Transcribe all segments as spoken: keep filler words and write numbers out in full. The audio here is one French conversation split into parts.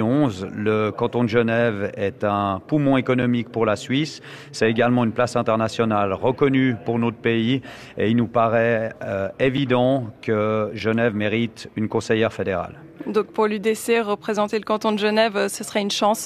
onze. Le canton de Genève est un poumon économique pour la Suisse. C'est également une place internationale reconnue pour notre pays et il nous paraît euh, évident que Genève mérite une conseillère fédérale. Donc pour l'U D C, représenter le canton de Genève, ce serait une chance ?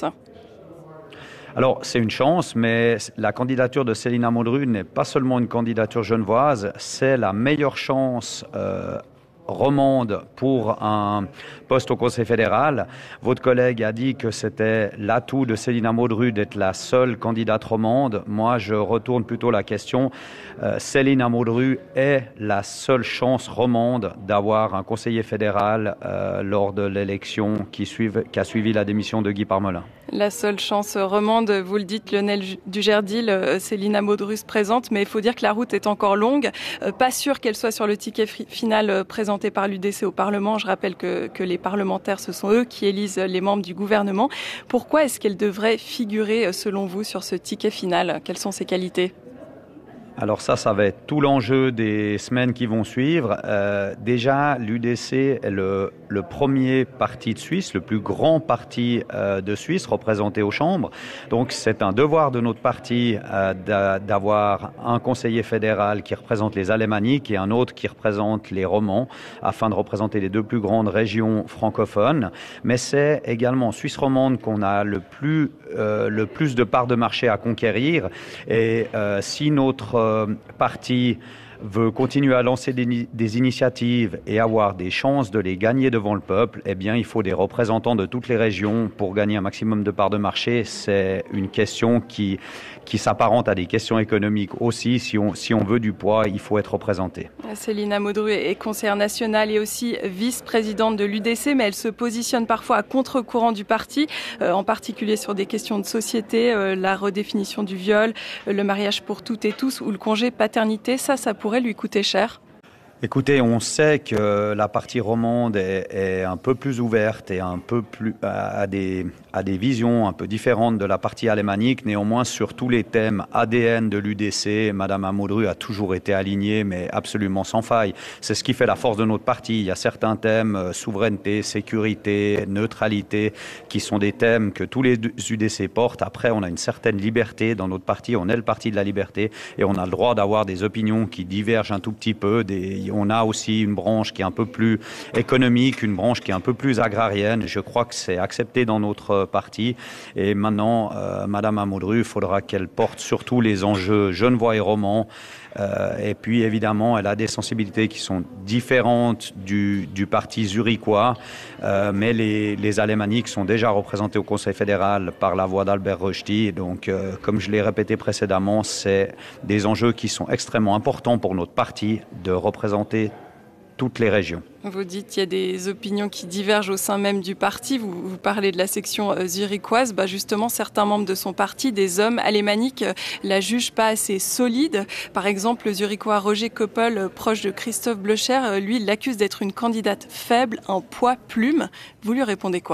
Alors, c'est une chance, mais la candidature de Céline Amodru n'est pas seulement une candidature genevoise, c'est la meilleure chance euh, romande pour un poste au Conseil fédéral. Votre collègue a dit que c'était l'atout de Céline Amodru d'être la seule candidate romande. Moi, je retourne plutôt la question. Euh, Céline Amodru est la seule chance romande d'avoir un conseiller fédéral euh, lors de l'élection qui, suive, qui a suivi la démission de Guy Parmelin. La seule chance romande, vous le dites, Lionel Dugerdil, Céline Amodru se présente, mais il faut dire que la route est encore longue. Pas sûr qu'elle soit sur le ticket final présenté par l'U D C au Parlement. Je rappelle que, que les parlementaires, ce sont eux qui élisent les membres du gouvernement. Pourquoi est-ce qu'elle devrait figurer, selon vous, sur ce ticket final ? Quelles sont ses qualités ? Alors ça, ça va être tout l'enjeu des semaines qui vont suivre. Euh, déjà, l'U D C est le, le premier parti de Suisse, le plus grand parti euh, de Suisse représenté aux chambres. Donc c'est un devoir de notre parti euh, d'avoir un conseiller fédéral qui représente les alémaniques et un autre qui représente les romans, afin de représenter les deux plus grandes régions francophones. Mais c'est également en Suisse romande qu'on a le plus, euh, le plus de parts de marché à conquérir. Et euh, si notre Euh, parti veut continuer à lancer des, des initiatives et avoir des chances de les gagner devant le peuple, eh bien, il faut des représentants de toutes les régions pour gagner un maximum de parts de marché. C'est une question qui, qui s'apparente à des questions économiques aussi. Si on, si on veut du poids, il faut être représenté. Céline Amodru est conseillère nationale et aussi vice-présidente de l'U D C, mais elle se positionne parfois à contre-courant du parti, euh, en particulier sur des questions de société, euh, la redéfinition du viol, euh, le mariage pour toutes et tous ou le congé paternité. Ça, ça pourrait lui coûter cher. Écoutez, on sait que la partie romande est, est un peu plus ouverte et un peu plus à des, à des visions un peu différentes de la partie alémanique. Néanmoins, sur tous les thèmes A D N de l'U D C, Madame Amodru a toujours été alignée, mais absolument sans faille. C'est ce qui fait la force de notre parti. Il y a certains thèmes, euh, souveraineté, sécurité, neutralité, qui sont des thèmes que tous les U D C portent. Après, on a une certaine liberté dans notre parti. On est le parti de la liberté et on a le droit d'avoir des opinions qui divergent un tout petit peu. Des, on a aussi une branche qui est un peu plus économique, une branche qui est un peu plus agrarienne. Je crois que c'est accepté dans notre parti. Et maintenant, euh, Madame Amodru, il faudra qu'elle porte surtout les enjeux genevois et romans. Euh, et puis, évidemment, elle a des sensibilités qui sont différentes du, du parti zurichois. Euh, mais les, les alémaniques sont déjà représentés au Conseil fédéral par la voix d'Albert Rochdy. Donc, euh, comme je l'ai répété précédemment, c'est des enjeux qui sont extrêmement importants pour notre parti de représenter toutes les régions. Vous dites qu'il y a des opinions qui divergent au sein même du parti. Vous, vous parlez de la section euh, zurichoise. Bah justement, certains membres de son parti, des hommes alémaniques, euh, la jugent pas assez solide. Par exemple, le zurichois Roger Koppel, euh, proche de Christophe Blocher, euh, lui, il l'accuse d'être une candidate faible, un poids plume. Vous lui répondez quoi ?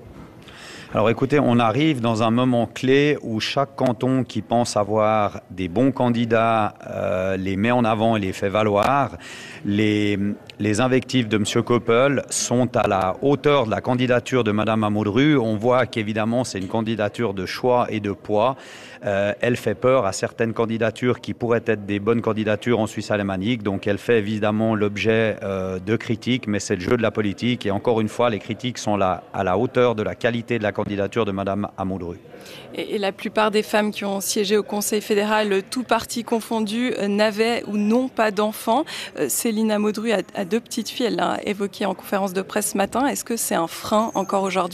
Alors écoutez, on arrive dans un moment clé où chaque canton qui pense avoir des bons candidats euh, les met en avant et les fait valoir. Les, les invectives de M. Koppel sont à la hauteur de la candidature de Mme Amodru. On voit qu'évidemment c'est une candidature de choix et de poids. Euh, elle fait peur à certaines candidatures qui pourraient être des bonnes candidatures en Suisse alémanique. Donc elle fait évidemment l'objet euh, de critiques, mais c'est le jeu de la politique. Et encore une fois, les critiques sont là, à la hauteur de la qualité de la candidature de Mme Amodru. Et, et la plupart des femmes qui ont siégé au Conseil fédéral, tout parti confondu, euh, n'avaient ou n'ont pas d'enfants. Euh, Céline Amodru a, a deux petites filles, elle l'a évoqué en conférence de presse ce matin. Est-ce que c'est un frein encore aujourd'hui ?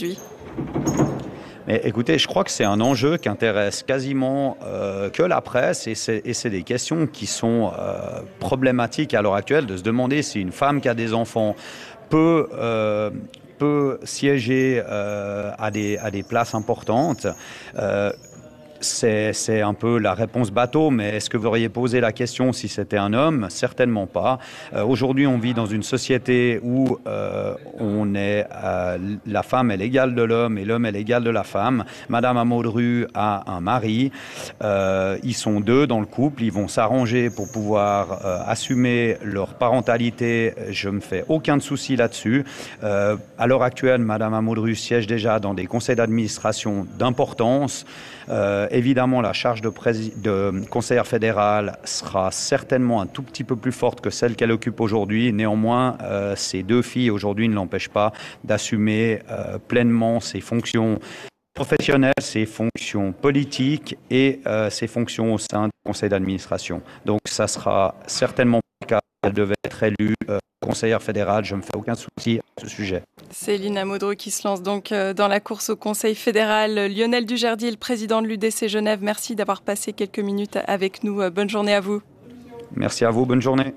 Mais écoutez, je crois que c'est un enjeu qui intéresse quasiment euh, que la presse et c'est, et c'est des questions qui sont euh, problématiques à l'heure actuelle, de se demander si une femme qui a des enfants peut... Euh, peut siéger euh, à, des, à des places importantes. Euh, c'est, c'est un peu la réponse bateau, mais est-ce que vous auriez posé la question si c'était un homme? Certainement pas. Euh, aujourd'hui, on vit dans une société où euh, on est, euh, la femme est l'égale de l'homme et l'homme est l'égal de la femme. Madame Amodru a un mari. Euh, ils sont deux dans le couple. Ils vont s'arranger pour pouvoir euh, assumer leur parentalité. Je me fais aucun souci là-dessus. Euh, à l'heure actuelle, Madame Amodru siège déjà dans des conseils d'administration d'importance. Euh, évidemment, la charge de, prési- de conseillère fédérale sera certainement un tout petit peu plus forte que celle qu'elle occupe aujourd'hui. Néanmoins, euh, ces deux filles aujourd'hui ne l'empêchent pas d'assumer euh, pleinement ses fonctions professionnelles, ses fonctions politiques et euh, ses fonctions au sein du conseil d'administration. Donc, ça sera certainement pas le cas. Elle devait être élue euh, conseillère fédérale. Je ne me fais aucun souci à ce sujet. Céline Amodru qui se lance donc dans la course au Conseil fédéral. Lionel Dujardil, le président de l'U D C Genève, merci d'avoir passé quelques minutes avec nous. Bonne journée à vous. Merci à vous, bonne journée.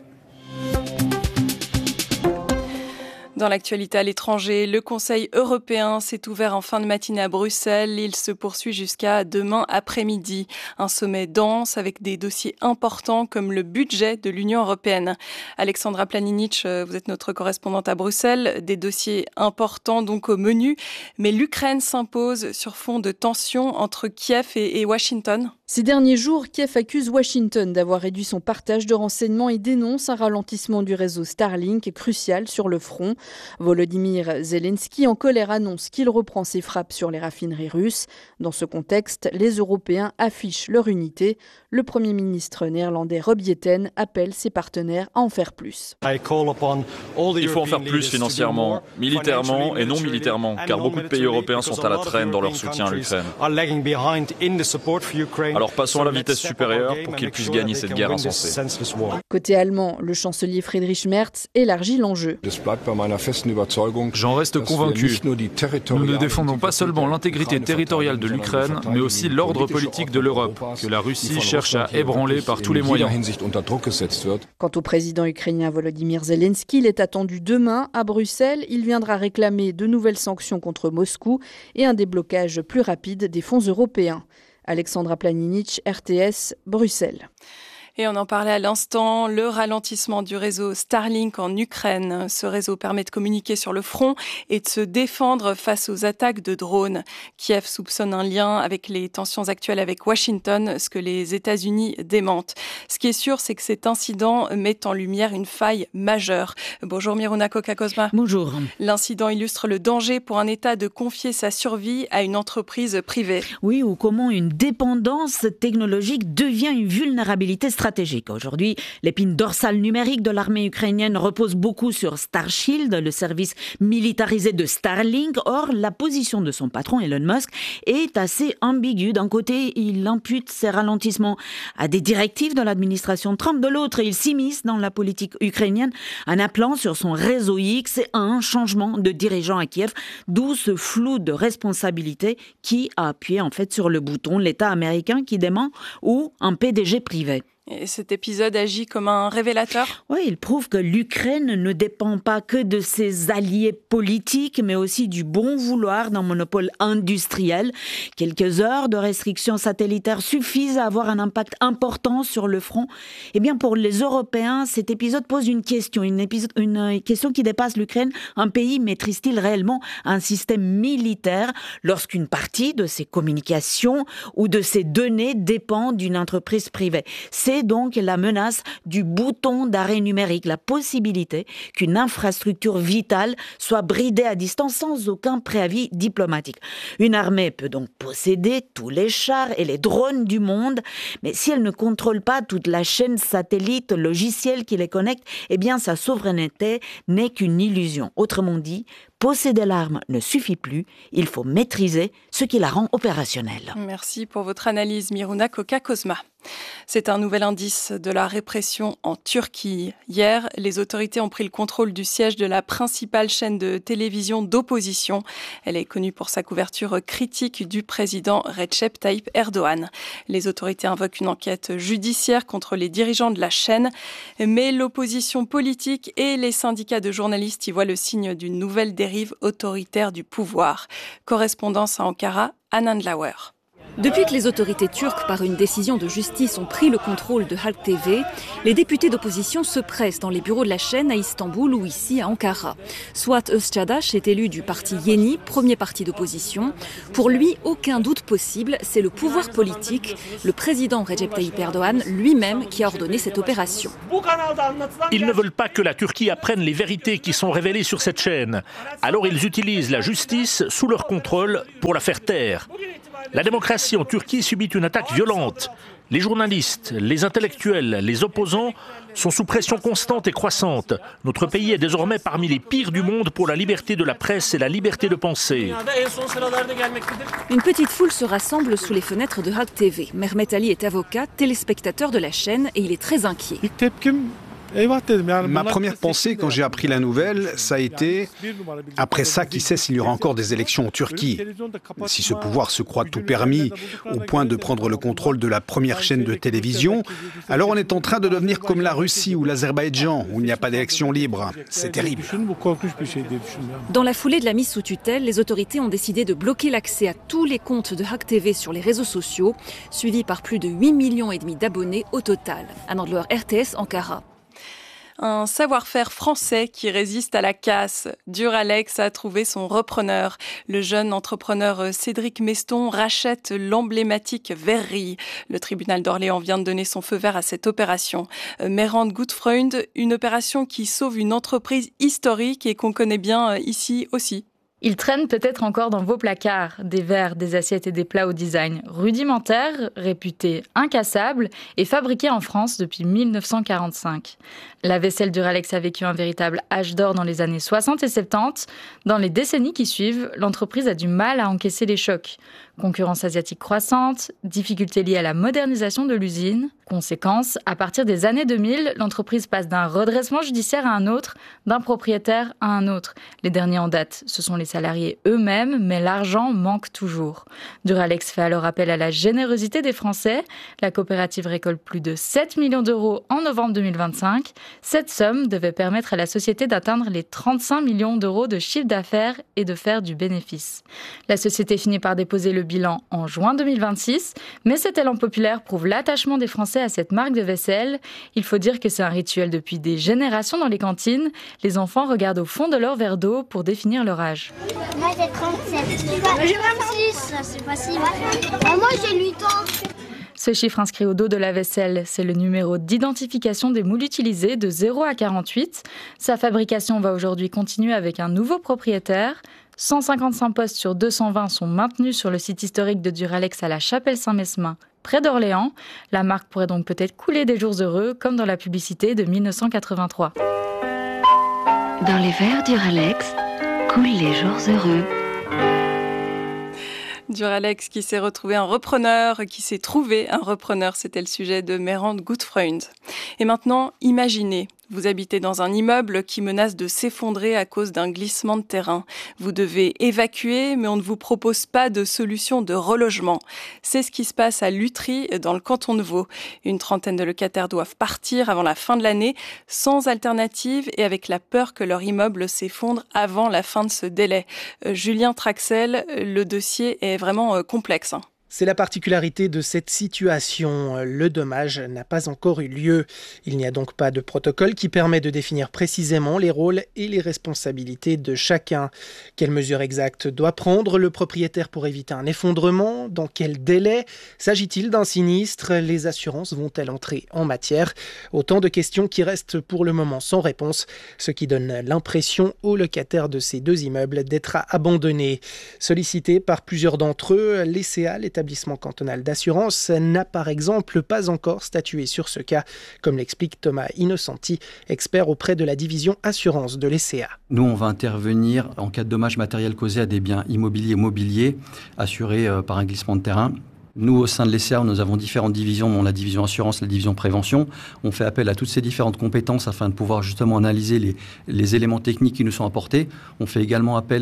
Dans l'actualité à l'étranger, le Conseil européen s'est ouvert en fin de matinée à Bruxelles. Il se poursuit jusqu'à demain après-midi. Un sommet dense avec des dossiers importants comme le budget de l'Union européenne. Alexandra Planinic, vous êtes notre correspondante à Bruxelles. Des dossiers importants donc au menu. Mais l'Ukraine s'impose sur fond de tensions entre Kiev et, et Washington. Ces derniers jours, Kiev accuse Washington d'avoir réduit son partage de renseignements et dénonce un ralentissement du réseau Starlink crucial sur le front. Volodymyr Zelensky, en colère, annonce qu'il reprend ses frappes sur les raffineries russes. Dans ce contexte, les Européens affichent leur unité. Le Premier ministre néerlandais Rob Jetten appelle ses partenaires à en faire plus. Il faut en faire plus financièrement, militairement et non militairement, car beaucoup de pays européens sont à la traîne dans leur soutien à l'Ukraine. Alors passons à la vitesse supérieure pour qu'ils puissent gagner cette guerre insensée. Côté allemand, le chancelier Friedrich Merz élargit l'enjeu. J'en reste convaincu. Nous ne défendons pas seulement l'intégrité territoriale de l'Ukraine, mais aussi l'ordre politique de l'Europe, que la Russie cherche à ébranler par tous les moyens. Quant au président ukrainien Volodymyr Zelensky, il est attendu demain à Bruxelles. Il viendra réclamer de nouvelles sanctions contre Moscou et un déblocage plus rapide des fonds européens. Alexandra Planinic, R T S, Bruxelles. Et on en parlait à l'instant, le ralentissement du réseau Starlink en Ukraine. Ce réseau permet de communiquer sur le front et de se défendre face aux attaques de drones. Kiev soupçonne un lien avec les tensions actuelles avec Washington, ce que les États-Unis démentent. Ce qui est sûr, c'est que cet incident met en lumière une faille majeure. Bonjour Miruna Koka-Kozma. Bonjour. L'incident illustre le danger pour un État de confier sa survie à une entreprise privée. Oui, ou comment une dépendance technologique devient une vulnérabilité stratégique. Stratégique. Aujourd'hui, l'épine dorsale numérique de l'armée ukrainienne repose beaucoup sur Starshield, le service militarisé de Starlink. Or, la position de son patron, Elon Musk, est assez ambiguë. D'un côté, il impute ses ralentissements à des directives de l'administration Trump. De l'autre, il s'immisce dans la politique ukrainienne en appelant sur son réseau X à un changement de dirigeant à Kiev, d'où ce flou de responsabilité qui a appuyé en fait sur le bouton l'État américain qui dément ou un P D G privé. Et cet épisode agit comme un révélateur ? Oui, il prouve que l'Ukraine ne dépend pas que de ses alliés politiques, mais aussi du bon vouloir d'un monopole industriel. Quelques heures de restrictions satellitaires suffisent à avoir un impact important sur le front. Eh bien, pour les Européens, cet épisode pose une question, une, épisode, une question qui dépasse l'Ukraine. Un pays maîtrise-t-il réellement un système militaire lorsqu'une partie de ses communications ou de ses données dépend d'une entreprise privée ? C'est donc la menace du bouton d'arrêt numérique, la possibilité qu'une infrastructure vitale soit bridée à distance sans aucun préavis diplomatique. Une armée peut donc posséder tous les chars et les drones du monde, mais si elle ne contrôle pas toute la chaîne satellite logicielle qui les connecte, eh bien sa souveraineté n'est qu'une illusion. Autrement dit, posséder l'arme ne suffit plus, il faut maîtriser ce qui la rend opérationnelle. Merci pour votre analyse, Miruna Koka-Kozma. C'est un nouvel indice de la répression en Turquie. Hier, les autorités ont pris le contrôle du siège de la principale chaîne de télévision d'opposition. Elle est connue pour sa couverture critique du président Recep Tayyip Erdogan. Les autorités invoquent une enquête judiciaire contre les dirigeants de la chaîne, mais l'opposition politique et les syndicats de journalistes y voient le signe d'une nouvelle dérive autoritaire du pouvoir. Correspondance à Ankara, Anand Lauer. Depuis que les autorités turques, par une décision de justice, ont pris le contrôle de Halk T V, les députés d'opposition se pressent dans les bureaux de la chaîne à Istanbul ou ici à Ankara. Suat Özçadaş est élu du parti Yeni, premier parti d'opposition. Pour lui, aucun doute possible, c'est le pouvoir politique, le président Recep Tayyip Erdoğan lui-même qui a ordonné cette opération. Ils ne veulent pas que la Turquie apprenne les vérités qui sont révélées sur cette chaîne. Alors ils utilisent la justice sous leur contrôle pour la faire taire. La démocratie en Turquie subit une attaque violente. Les journalistes, les intellectuels, les opposants sont sous pression constante et croissante. Notre pays est désormais parmi les pires du monde pour la liberté de la presse et la liberté de penser. Une petite foule se rassemble sous les fenêtres de Halk T V. Mehmet Ali est avocat, téléspectateur de la chaîne et il est très inquiet. Ma première pensée quand j'ai appris la nouvelle, ça a été « Après ça, qui sait s'il y aura encore des élections en Turquie ?» Si ce pouvoir se croit tout permis, au point de prendre le contrôle de la première chaîne de télévision, alors on est en train de devenir comme la Russie ou l'Azerbaïdjan, où il n'y a pas d'élections libres. C'est terrible. Dans la foulée de la mise sous tutelle, les autorités ont décidé de bloquer l'accès à tous les comptes de Halk T V sur les réseaux sociaux, suivis par plus de huit millions et demi d'abonnés au total. Anne Andler, R T S, Ankara. Un savoir-faire français qui résiste à la casse. Duralex a trouvé son repreneur. Le jeune entrepreneur Cédric Meston rachète l'emblématique verrerie. Le tribunal d'Orléans vient de donner son feu vert à cette opération. Meerand Gutfreund, une opération qui sauve une entreprise historique et qu'on connaît bien ici aussi. Ils traînent peut-être encore dans vos placards, des verres, des assiettes et des plats au design rudimentaire, réputés incassables et fabriqués en France depuis mille neuf cent quarante-cinq. La vaisselle Duralex a vécu un véritable âge d'or dans les années soixante et soixante-dix. Dans les décennies qui suivent, l'entreprise a du mal à encaisser les chocs. Concurrence asiatique croissante, difficultés liées à la modernisation de l'usine. Conséquence, à partir des années deux mille, l'entreprise passe d'un redressement judiciaire à un autre, d'un propriétaire à un autre. Les derniers en date, ce sont les salariés eux-mêmes, mais l'argent manque toujours. Duralex fait alors appel à la générosité des Français. La coopérative récolte plus de sept millions d'euros en novembre deux mille vingt-cinq. Cette somme devait permettre à la société d'atteindre les trente-cinq millions d'euros de chiffre d'affaires et de faire du bénéfice. La société finit par déposer le bilan en juin deux mille vingt-six, mais cet élan populaire prouve l'attachement des Français à cette marque de vaisselle. Il faut dire que c'est un rituel depuis des générations dans les cantines. Les enfants regardent au fond de leur verre d'eau pour définir leur âge. Moi j'ai trente-sept. J'ai vingt-six, c'est facile. Moi j'ai huit ans. Ce chiffre inscrit au dos de la vaisselle, c'est le numéro d'identification des moules utilisés de zéro à quarante-huit. Sa fabrication va aujourd'hui continuer avec un nouveau propriétaire. cent cinquante-cinq postes sur deux cent vingt sont maintenus sur le site historique de Duralex à la Chapelle-Saint-Mesmin, près d'Orléans. La marque pourrait donc peut-être couler des jours heureux, comme dans la publicité de mille neuf cent quatre-vingt-trois. Dans les verres Duralex, coulent les jours heureux. Duralex qui s'est retrouvé un repreneur, qui s'est trouvé un repreneur, c'était le sujet de Meerand Gutfreund. Et maintenant, imaginez, vous habitez dans un immeuble qui menace de s'effondrer à cause d'un glissement de terrain. Vous devez évacuer, mais on ne vous propose pas de solution de relogement. C'est ce qui se passe à Lutry, dans le canton de Vaud. Une trentaine de locataires doivent partir avant la fin de l'année, sans alternative et avec la peur que leur immeuble s'effondre avant la fin de ce délai. Euh, Julien Traxel, le dossier est vraiment euh, complexe. Hein. C'est la particularité de cette situation. Le dommage n'a pas encore eu lieu. Il n'y a donc pas de protocole qui permet de définir précisément les rôles et les responsabilités de chacun. Quelles mesures exactes doit prendre le propriétaire pour éviter un effondrement ? Dans quel délai ? S'agit-il d'un sinistre ? Les assurances vont-elles entrer en matière ? Autant de questions qui restent pour le moment sans réponse, ce qui donne l'impression aux locataires de ces deux immeubles d'être abandonnés. Sollicités par plusieurs d'entre eux, l'E C A, l'établissement cantonal d'assurance, n'a par exemple pas encore statué sur ce cas, comme l'explique Thomas Innocenti, expert auprès de la division assurance de l'E C A. Nous, on va intervenir en cas de dommages matériels causés à des biens immobiliers ou mobiliers assurés euh, par un glissement de terrain. Nous, au sein de l'E C A, nous avons différentes divisions, dont la division assurance, la division prévention. On fait appel à toutes ces différentes compétences afin de pouvoir justement analyser les, les éléments techniques qui nous sont apportés. On fait également appel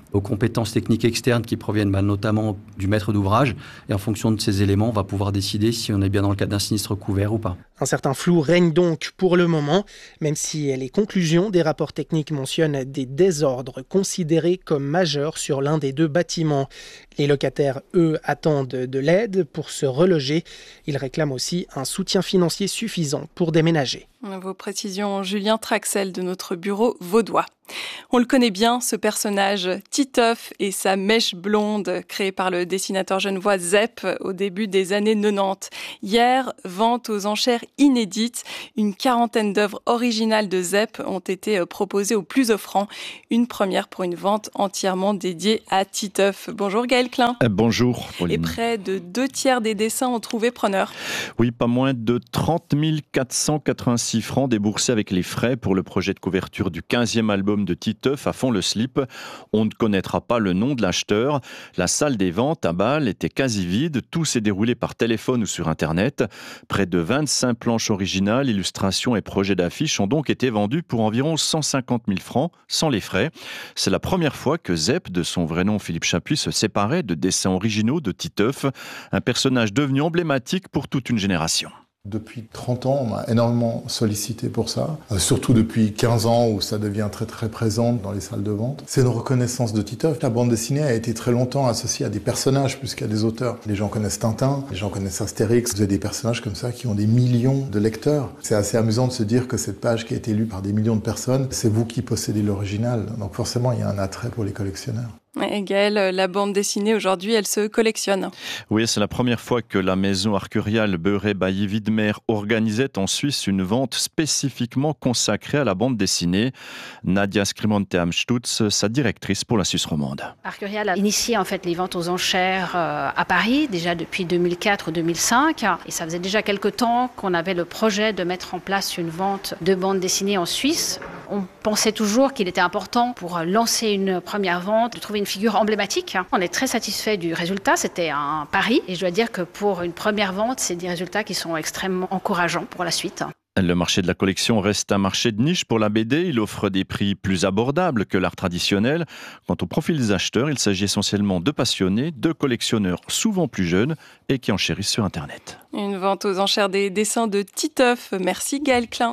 aux compétences techniques externes qui proviennent bah, notamment du maître d'ouvrage. Et en fonction de ces éléments, on va pouvoir décider si on est bien dans le cadre d'un sinistre couvert ou pas. Un certain flou règne donc pour le moment, même si les conclusions des rapports techniques mentionnent des désordres considérés comme majeurs sur l'un des deux bâtiments. Les locataires, eux, attendent de l'aide pour se reloger. Ils réclament aussi un soutien financier suffisant pour déménager. Vos précisions, Julien Traxel de notre bureau vaudois. On le connaît bien, ce personnage, Titeuf et sa mèche blonde, créée par le dessinateur genevois Zepp au début des années quatre-vingt-dix. Hier, vente aux enchères inédites. Une quarantaine d'œuvres originales de Zepp ont été proposées aux plus offrants. Une première pour une vente entièrement dédiée à Titeuf. Bonjour Gaël Klein. Euh, bonjour Pauline. Et près de deux tiers des dessins ont trouvé preneur. Oui, pas moins de trente mille quatre cent quatre-vingt-six francs déboursés avec les frais pour le projet de couverture du quinzième album de Titeuf, À fond le slip. On ne connaîtra pas le nom de l'acheteur. La salle des ventes à Bâle était quasi vide. Tout s'est déroulé par téléphone ou sur Internet. Près de vingt-cinq planches originales, illustrations et projets d'affiches ont donc été vendus pour environ cent cinquante mille francs, sans les frais. C'est la première fois que Zepp, de son vrai nom Philippe Chapuis, se séparait de dessins originaux de Titeuf, un personnage devenu emblématique pour toute une génération. Depuis trente ans, on m'a énormément sollicité pour ça, euh, surtout depuis quinze ans où ça devient très très présent dans les salles de vente. C'est une reconnaissance de Titeuf. La bande dessinée a été très longtemps associée à des personnages plus qu'à des auteurs. Les gens connaissent Tintin, les gens connaissent Astérix. Vous avez des personnages comme ça qui ont des millions de lecteurs. C'est assez amusant de se dire que cette page qui a été lue par des millions de personnes, c'est vous qui possédez l'original. Donc forcément, il y a un attrait pour les collectionneurs. Et Gaël, la bande dessinée aujourd'hui, elle se collectionne. Oui, c'est la première fois que la maison arcuriale Beuret-Bailly-Widmer organisait en Suisse une vente spécifiquement consacrée à la bande dessinée. Nadia Skrimonte-Amstutz, sa directrice pour la Suisse romande. Arcurial a initié en fait les ventes aux enchères à Paris, déjà depuis deux mille quatre ou deux mille cinq. Et ça faisait déjà quelque temps qu'on avait le projet de mettre en place une vente de bande dessinée en Suisse. On pensait toujours qu'il était important pour lancer une première vente de trouver une figure emblématique. On est très satisfait du résultat, c'était un pari. Et je dois dire que pour une première vente, c'est des résultats qui sont extrêmement encourageants pour la suite. Le marché de la collection reste un marché de niche pour la B D. Il offre des prix plus abordables que l'art traditionnel. Quant au profil des acheteurs, il s'agit essentiellement de passionnés, de collectionneurs souvent plus jeunes et qui enchérissent sur Internet. Une vente aux enchères des dessins de Titeuf. Merci Gaël Klein.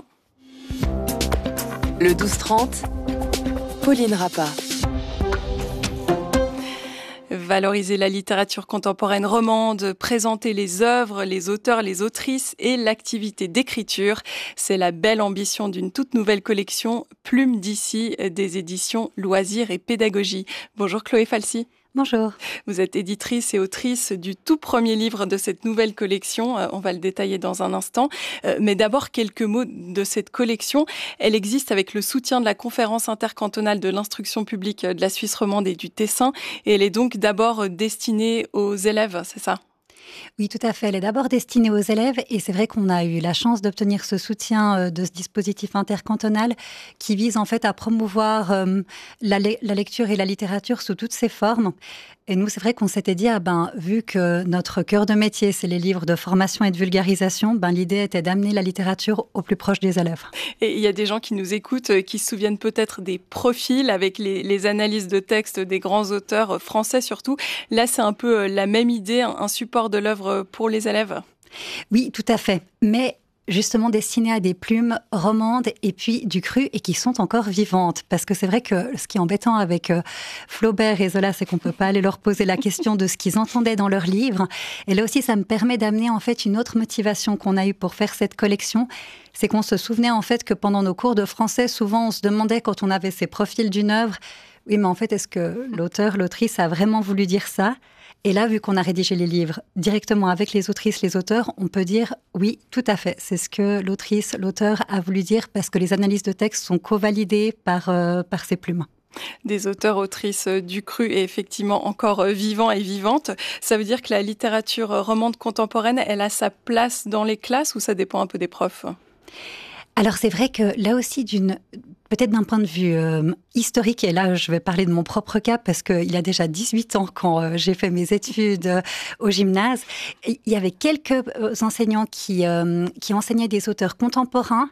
Le douze trente, Pauline Rappa. Valoriser la littérature contemporaine romande, présenter les œuvres, les auteurs, les autrices et l'activité d'écriture. C'est la belle ambition d'une toute nouvelle collection Plume d'ici des éditions Loisirs et Pédagogie. Bonjour Chloé Falsi. Bonjour. Vous êtes éditrice et autrice du tout premier livre de cette nouvelle collection. On va le détailler dans un instant. Mais d'abord, quelques mots de cette collection. Elle existe avec le soutien de la Conférence intercantonale de l'instruction publique de la Suisse romande et du Tessin. Et elle est donc d'abord destinée aux élèves, c'est ça ? Oui, tout à fait. Elle est d'abord destinée aux élèves et c'est vrai qu'on a eu la chance d'obtenir ce soutien de ce dispositif intercantonal qui vise en fait à promouvoir la, le- la lecture et la littérature sous toutes ses formes. Et nous, c'est vrai qu'on s'était dit, ah ben, vu que notre cœur de métier, c'est les livres de formation et de vulgarisation, ben, l'idée était d'amener la littérature au plus proche des élèves. Et il y a des gens qui nous écoutent, qui se souviennent peut-être des profils avec les, les analyses de textes des grands auteurs français surtout. Là, c'est un peu la même idée, un support de l'œuvre pour les élèves. Oui, tout à fait. Mais justement destinées à des plumes romandes et puis du cru et qui sont encore vivantes. Parce que c'est vrai que ce qui est embêtant avec euh, Flaubert et Zola, c'est qu'on peut pas aller leur poser la question de ce qu'ils entendaient dans leurs livres. Et là aussi, ça me permet d'amener en fait une autre motivation qu'on a eue pour faire cette collection. C'est qu'on se souvenait en fait que pendant nos cours de français, souvent on se demandait quand on avait ces profils d'une œuvre, oui mais en fait est-ce que l'auteur, l'autrice a vraiment voulu dire ça ? Et là, vu qu'on a rédigé les livres directement avec les autrices, les auteurs, on peut dire oui, tout à fait. C'est ce que l'autrice, l'auteur a voulu dire parce que les analyses de texte sont co-validées par, euh, par ces plumes. Des auteurs, autrices du cru et effectivement encore vivants et vivantes. Ça veut dire que la littérature romande contemporaine, elle a sa place dans les classes ou ça dépend un peu des profs ? Alors c'est vrai que là aussi, d'une, peut-être d'un point de vue euh, historique, et là je vais parler de mon propre cas parce qu'il y a déjà dix-huit ans quand euh, j'ai fait mes études euh, au gymnase, il y avait quelques enseignants qui, euh, qui enseignaient des auteurs contemporains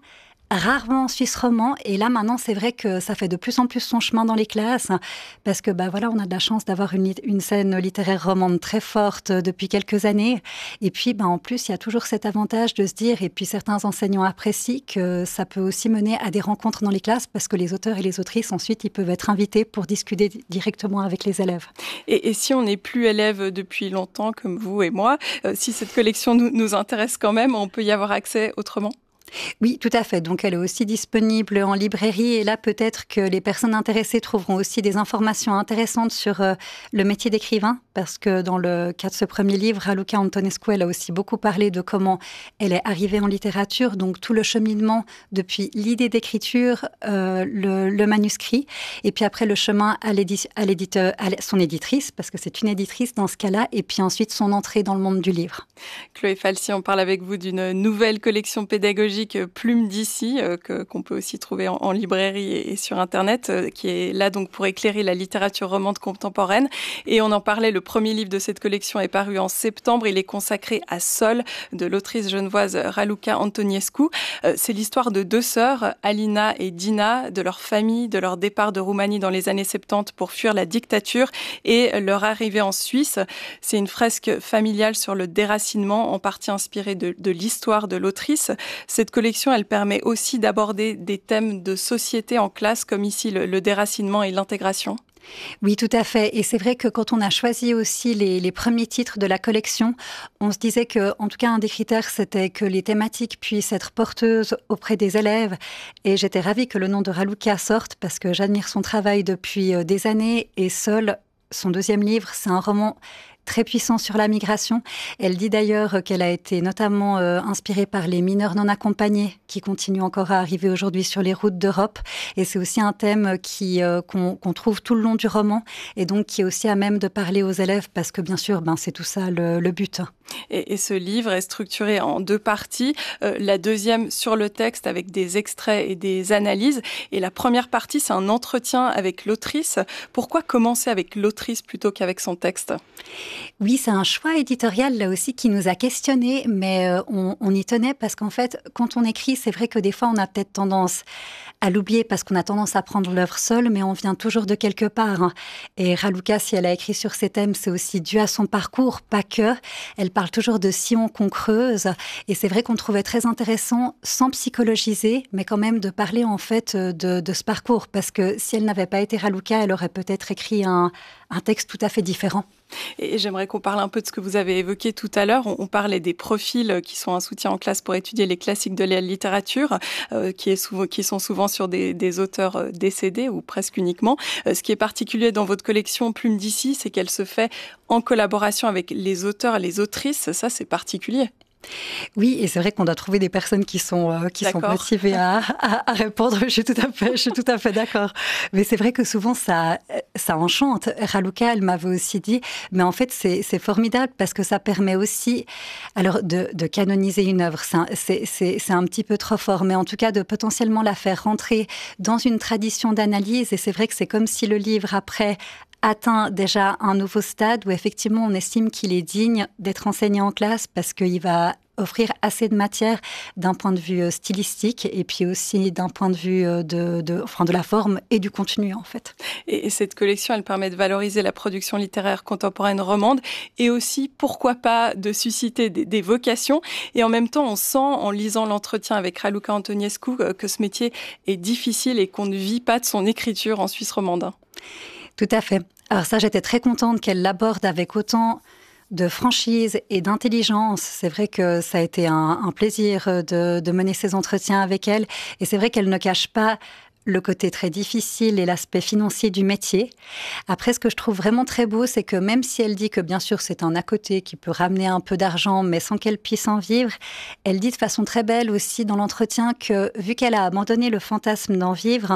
Rarement en Suisse romand, et là maintenant c'est vrai que ça fait de plus en plus son chemin dans les classes, parce que bah voilà, on a de la chance d'avoir une, une scène littéraire romande très forte depuis quelques années, et puis bah, en plus il y a toujours cet avantage de se dire, et puis certains enseignants apprécient que ça peut aussi mener à des rencontres dans les classes, parce que les auteurs et les autrices ensuite ils peuvent être invités pour discuter directement avec les élèves. Et, et si on n'est plus élève depuis longtemps comme vous et moi, euh, si cette collection nous, nous intéresse quand même, on peut y avoir accès autrement ? Oui, tout à fait. Donc, elle est aussi disponible en librairie. Et là, peut-être que les personnes intéressées trouveront aussi des informations intéressantes sur euh, le métier d'écrivain. Parce que dans le cas de ce premier livre, Raluca Antonescu, elle a aussi beaucoup parlé de comment elle est arrivée en littérature. Donc, tout le cheminement depuis l'idée d'écriture, euh, le, le manuscrit. Et puis après, le chemin à, l'édi- à, l'éditeur, à son éditrice, parce que c'est une éditrice dans ce cas-là. Et puis ensuite, son entrée dans le monde du livre. Chloé Falsi, on parle avec vous d'une nouvelle collection pédagogique Plume d'ici, euh, que, qu'on peut aussi trouver en, en librairie et, et sur Internet, euh, qui est là donc pour éclairer la littérature romande contemporaine. Et on en parlait, le premier livre de cette collection est paru en septembre. Il est consacré à Sol, de l'autrice genevoise Raluca Antonescu. Euh, c'est l'histoire de deux sœurs, Alina et Dina, de leur famille, de leur départ de Roumanie dans les années soixante-dix pour fuir la dictature et leur arrivée en Suisse. C'est une fresque familiale sur le déracinement, en partie inspirée de, de l'histoire de l'autrice. Cette collection, elle permet aussi d'aborder des thèmes de société en classe, comme ici le, le déracinement et l'intégration. Oui, tout à fait. Et c'est vrai que quand on a choisi aussi les, les premiers titres de la collection, on se disait que, en tout cas, un des critères, c'était que les thématiques puissent être porteuses auprès des élèves. Et j'étais ravie que le nom de Raluca sorte, parce que j'admire son travail depuis des années. Et Sol, son deuxième livre, c'est un roman très puissant sur la migration. Elle dit d'ailleurs qu'elle a été notamment euh, inspirée par les mineurs non accompagnés qui continuent encore à arriver aujourd'hui sur les routes d'Europe. Et c'est aussi un thème qui, euh, qu'on, qu'on trouve tout le long du roman et donc qui est aussi à même de parler aux élèves parce que bien sûr, ben, c'est tout ça le, le but. Et, et ce livre est structuré en deux parties. Euh, la deuxième sur le texte avec des extraits et des analyses. Et la première partie, c'est un entretien avec l'autrice. Pourquoi commencer avec l'autrice plutôt qu'avec son texte ? Oui, c'est un choix éditorial là aussi qui nous a questionnés, mais euh, on, on y tenait parce qu'en fait, quand on écrit, c'est vrai que des fois, on a peut-être tendance à l'oublier parce qu'on a tendance à prendre l'œuvre seule, mais on vient toujours de quelque part. Et Raluca, si elle a écrit sur ces thèmes, c'est aussi dû à son parcours, pas que. Elle parle toujours de sillons qu'on creuse. Et c'est vrai qu'on trouvait très intéressant, sans psychologiser, mais quand même de parler en fait de, de ce parcours. Parce que si elle n'avait pas été Raluca, elle aurait peut-être écrit un, un texte tout à fait différent. Et j'aimerais qu'on parle un peu de ce que vous avez évoqué tout à l'heure. On parlait des profils qui sont un soutien en classe pour étudier les classiques de la littérature, euh, qui, est souvent, qui sont souvent sur des, des auteurs décédés ou presque uniquement. Euh, ce qui est particulier dans votre collection Plume d'ici, c'est qu'elle se fait en collaboration avec les auteurs et les autrices. Ça, c'est particulier. Oui, et c'est vrai qu'on doit trouver des personnes qui sont euh, qui sont motivées à, à, à répondre. Je suis tout à fait, je suis tout à fait d'accord. Mais c'est vrai que souvent ça ça enchante. Raluca, elle m'avait aussi dit, mais en fait c'est c'est formidable parce que ça permet aussi, alors de de canoniser une œuvre, c'est c'est c'est un petit peu trop fort, mais en tout cas de potentiellement la faire rentrer dans une tradition d'analyse. Et c'est vrai que c'est comme si le livre après atteint déjà un nouveau stade où effectivement on estime qu'il est digne d'être enseigné en classe parce qu'il va offrir assez de matière d'un point de vue stylistique et puis aussi d'un point de vue de, de, enfin de la forme et du contenu en fait. Et, et cette collection, elle permet de valoriser la production littéraire contemporaine romande et aussi, pourquoi pas, de susciter des, des vocations. Et en même temps, on sent en lisant l'entretien avec Raluca Antonescu que ce métier est difficile et qu'on ne vit pas de son écriture en Suisse romande. Tout à fait. Alors ça, j'étais très contente qu'elle l'aborde avec autant de franchise et d'intelligence. C'est vrai que ça a été un, un plaisir de, de mener ces entretiens avec elle. Et c'est vrai qu'elle ne cache pas le côté très difficile et l'aspect financier du métier. Après, ce que je trouve vraiment très beau, c'est que même si elle dit que bien sûr c'est un à côté qui peut ramener un peu d'argent, mais sans qu'elle puisse en vivre, elle dit de façon très belle aussi dans l'entretien que vu qu'elle a abandonné le fantasme d'en vivre,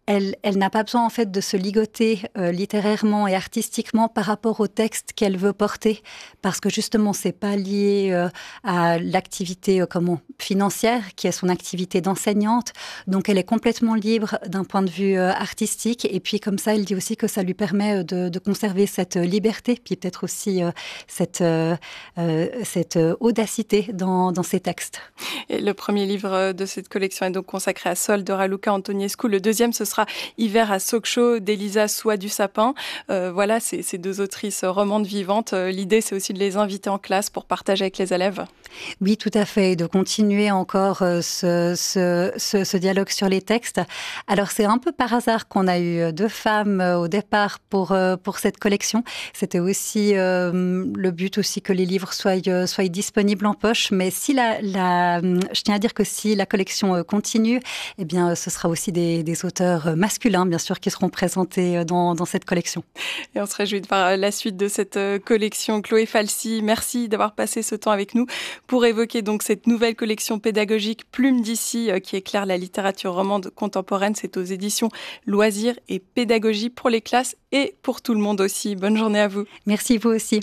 elle, elle n'a pas besoin en fait de se ligoter euh, littérairement et artistiquement par rapport au texte qu'elle veut porter, parce que justement c'est pas lié euh, à l'activité euh, comment financière qui est son activité d'enseignante, donc elle est complètement libre d'un point de vue euh, artistique, et puis comme ça elle dit aussi que ça lui permet de, de conserver cette liberté, puis peut-être aussi euh, cette euh, euh, cette audacité dans dans ses textes. Et le premier livre de cette collection est donc consacré à Sol de Raluca Antonescu, le deuxième ce sera Hiver à Sokcho d'Elisa Soie du Sapin. Euh, voilà, ces, ces deux autrices romandes vivantes. Euh, l'idée, c'est aussi de les inviter en classe pour partager avec les élèves. Oui, tout à fait, de continuer encore euh, ce, ce, ce, ce dialogue sur les textes. Alors, c'est un peu par hasard qu'on a eu deux femmes euh, au départ pour, euh, pour cette collection. C'était aussi euh, le but aussi que les livres soient, euh, soient disponibles en poche. Mais si la, la, je tiens à dire que si la collection continue, eh bien, ce sera aussi des, des auteurs masculins, bien sûr, qui seront présentés dans, dans cette collection. Et on se réjouit de voir la suite de cette collection. Chloé Falsi, merci d'avoir passé ce temps avec nous pour évoquer donc cette nouvelle collection pédagogique Plume d'ici qui éclaire la littérature romande contemporaine. C'est aux éditions Loisirs et Pédagogie pour les classes et pour tout le monde aussi. Bonne journée à vous. Merci, vous aussi.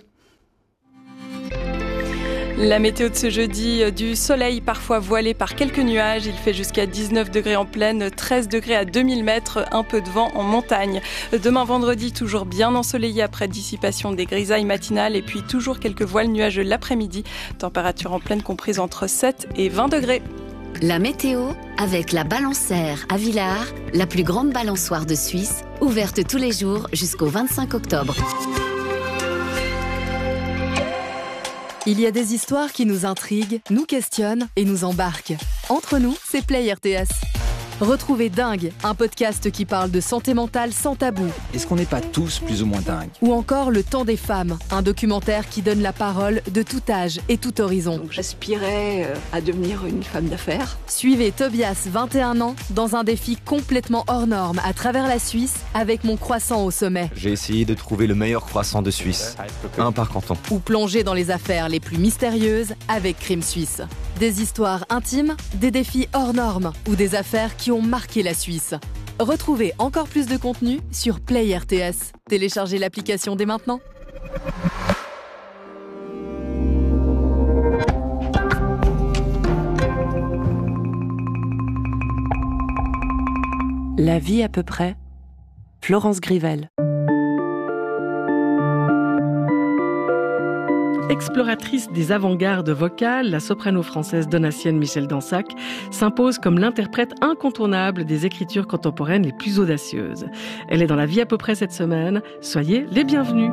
La météo de ce jeudi, du soleil parfois voilé par quelques nuages. Il fait jusqu'à dix-neuf degrés en plaine, treize degrés à deux mille mètres, un peu de vent en montagne. Demain vendredi, toujours bien ensoleillé après dissipation des grisailles matinales et puis toujours quelques voiles nuageux l'après-midi. Température en plaine comprise entre sept et vingt degrés. La météo avec la Balancère à Villars, la plus grande balançoire de Suisse, ouverte tous les jours jusqu'au vingt-cinq octobre. Il y a des histoires qui nous intriguent, nous questionnent et nous embarquent. Entre nous, c'est Play R T S. Retrouvez Dingue, un podcast qui parle de santé mentale sans tabou. Est-ce qu'on n'est pas tous plus ou moins dingues ? Ou encore Le Temps des femmes, un documentaire qui donne la parole de tout âge et tout horizon. Donc, j'aspirais à devenir une femme d'affaires. Suivez Tobias, vingt et un ans, dans un défi complètement hors norme à travers la Suisse avec Mon Croissant au sommet. J'ai essayé de trouver le meilleur croissant de Suisse, un par canton. Ou plonger dans les affaires les plus mystérieuses avec Crime Suisse. Des histoires intimes, des défis hors normes ou des affaires qui ont marqué la Suisse. Retrouvez encore plus de contenu sur Play R T S. Téléchargez l'application dès maintenant. La vie à peu près. Florence Grivel. Exploratrice des avant-gardes vocales, la soprano française donatienne Michel Dansac s'impose comme l'interprète incontournable des écritures contemporaines les plus audacieuses. Elle est dans La vie à peu près cette semaine. Soyez les bienvenus.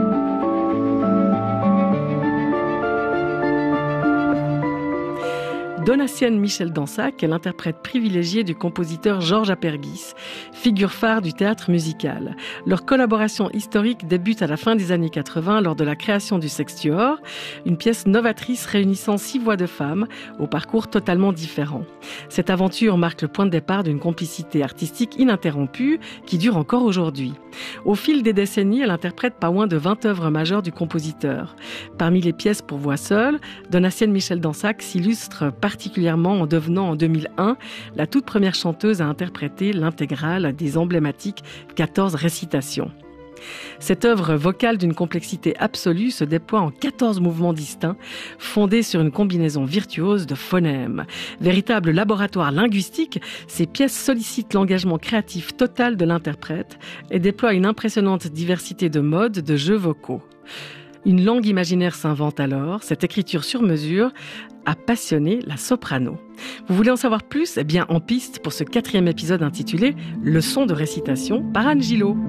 Donatienne Michel Dansac est l'interprète privilégiée du compositeur Georges Apergis, figure phare du théâtre musical. Leur collaboration historique débute à la fin des années quatre-vingts lors de la création du Sextuor, une pièce novatrice réunissant six voix de femmes au parcours totalement différent. Cette aventure marque le point de départ d'une complicité artistique ininterrompue qui dure encore aujourd'hui. Au fil des décennies, elle interprète pas moins de vingt œuvres majeures du compositeur. Parmi les pièces pour voix seule, Donatienne Michel Dansac s'illustre particulièrement particulièrement en devenant en deux mille un la toute première chanteuse à interpréter l'intégrale des emblématiques quatorze récitations. Cette œuvre vocale d'une complexité absolue se déploie en quatorze mouvements distincts, fondés sur une combinaison virtuose de phonèmes. Véritable laboratoire linguistique, ces pièces sollicitent l'engagement créatif total de l'interprète et déploient une impressionnante diversité de modes de jeux vocaux. Une langue imaginaire s'invente alors, cette écriture sur mesure a passionné la soprano. Vous voulez en savoir plus ? Eh bien, en piste pour ce quatrième épisode intitulé « Leçon de récitation » par Anne Gillot.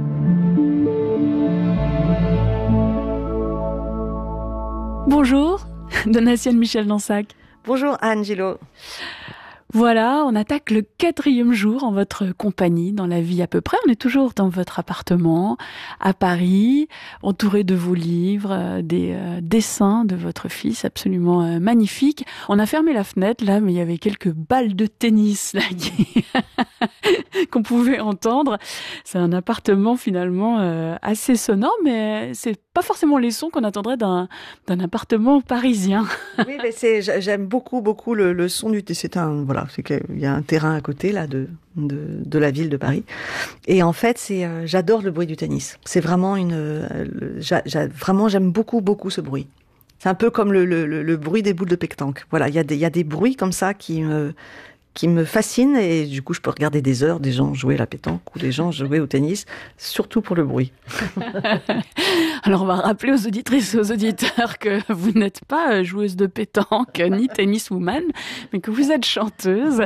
Bonjour, Donatienne Michel Dansac. Bonjour Anne Gillot. Voilà, on attaque le quatrième jour en votre compagnie, dans La vie à peu près. On est toujours dans votre appartement, à Paris, entouré de vos livres, des euh, dessins de votre fils absolument euh, magnifiques. On a fermé la fenêtre, là, mais il y avait quelques balles de tennis là qui... qu'on pouvait entendre. C'est un appartement finalement euh, assez sonore, mais c'est pas forcément les sons qu'on attendrait d'un, d'un appartement parisien. Oui, mais c'est, j'aime beaucoup, beaucoup le, le son du... C'est un... Voilà. voilà, c'est qu'il y a un terrain à côté là de de, de la ville de Paris. Et en fait, c'est euh, j'adore le bruit du tennis. C'est vraiment une, euh, j'a, j'a, vraiment j'aime beaucoup beaucoup ce bruit. C'est un peu comme le, le, le, le bruit des boules de pétanque. Voilà, il y a des il y a des bruits comme ça qui me qui me fascine et du coup je peux regarder des heures des gens jouer à la pétanque ou des gens jouer au tennis, surtout pour le bruit. Alors on va rappeler aux auditrices et aux auditeurs que vous n'êtes pas joueuse de pétanque ni tenniswoman, mais que vous êtes chanteuse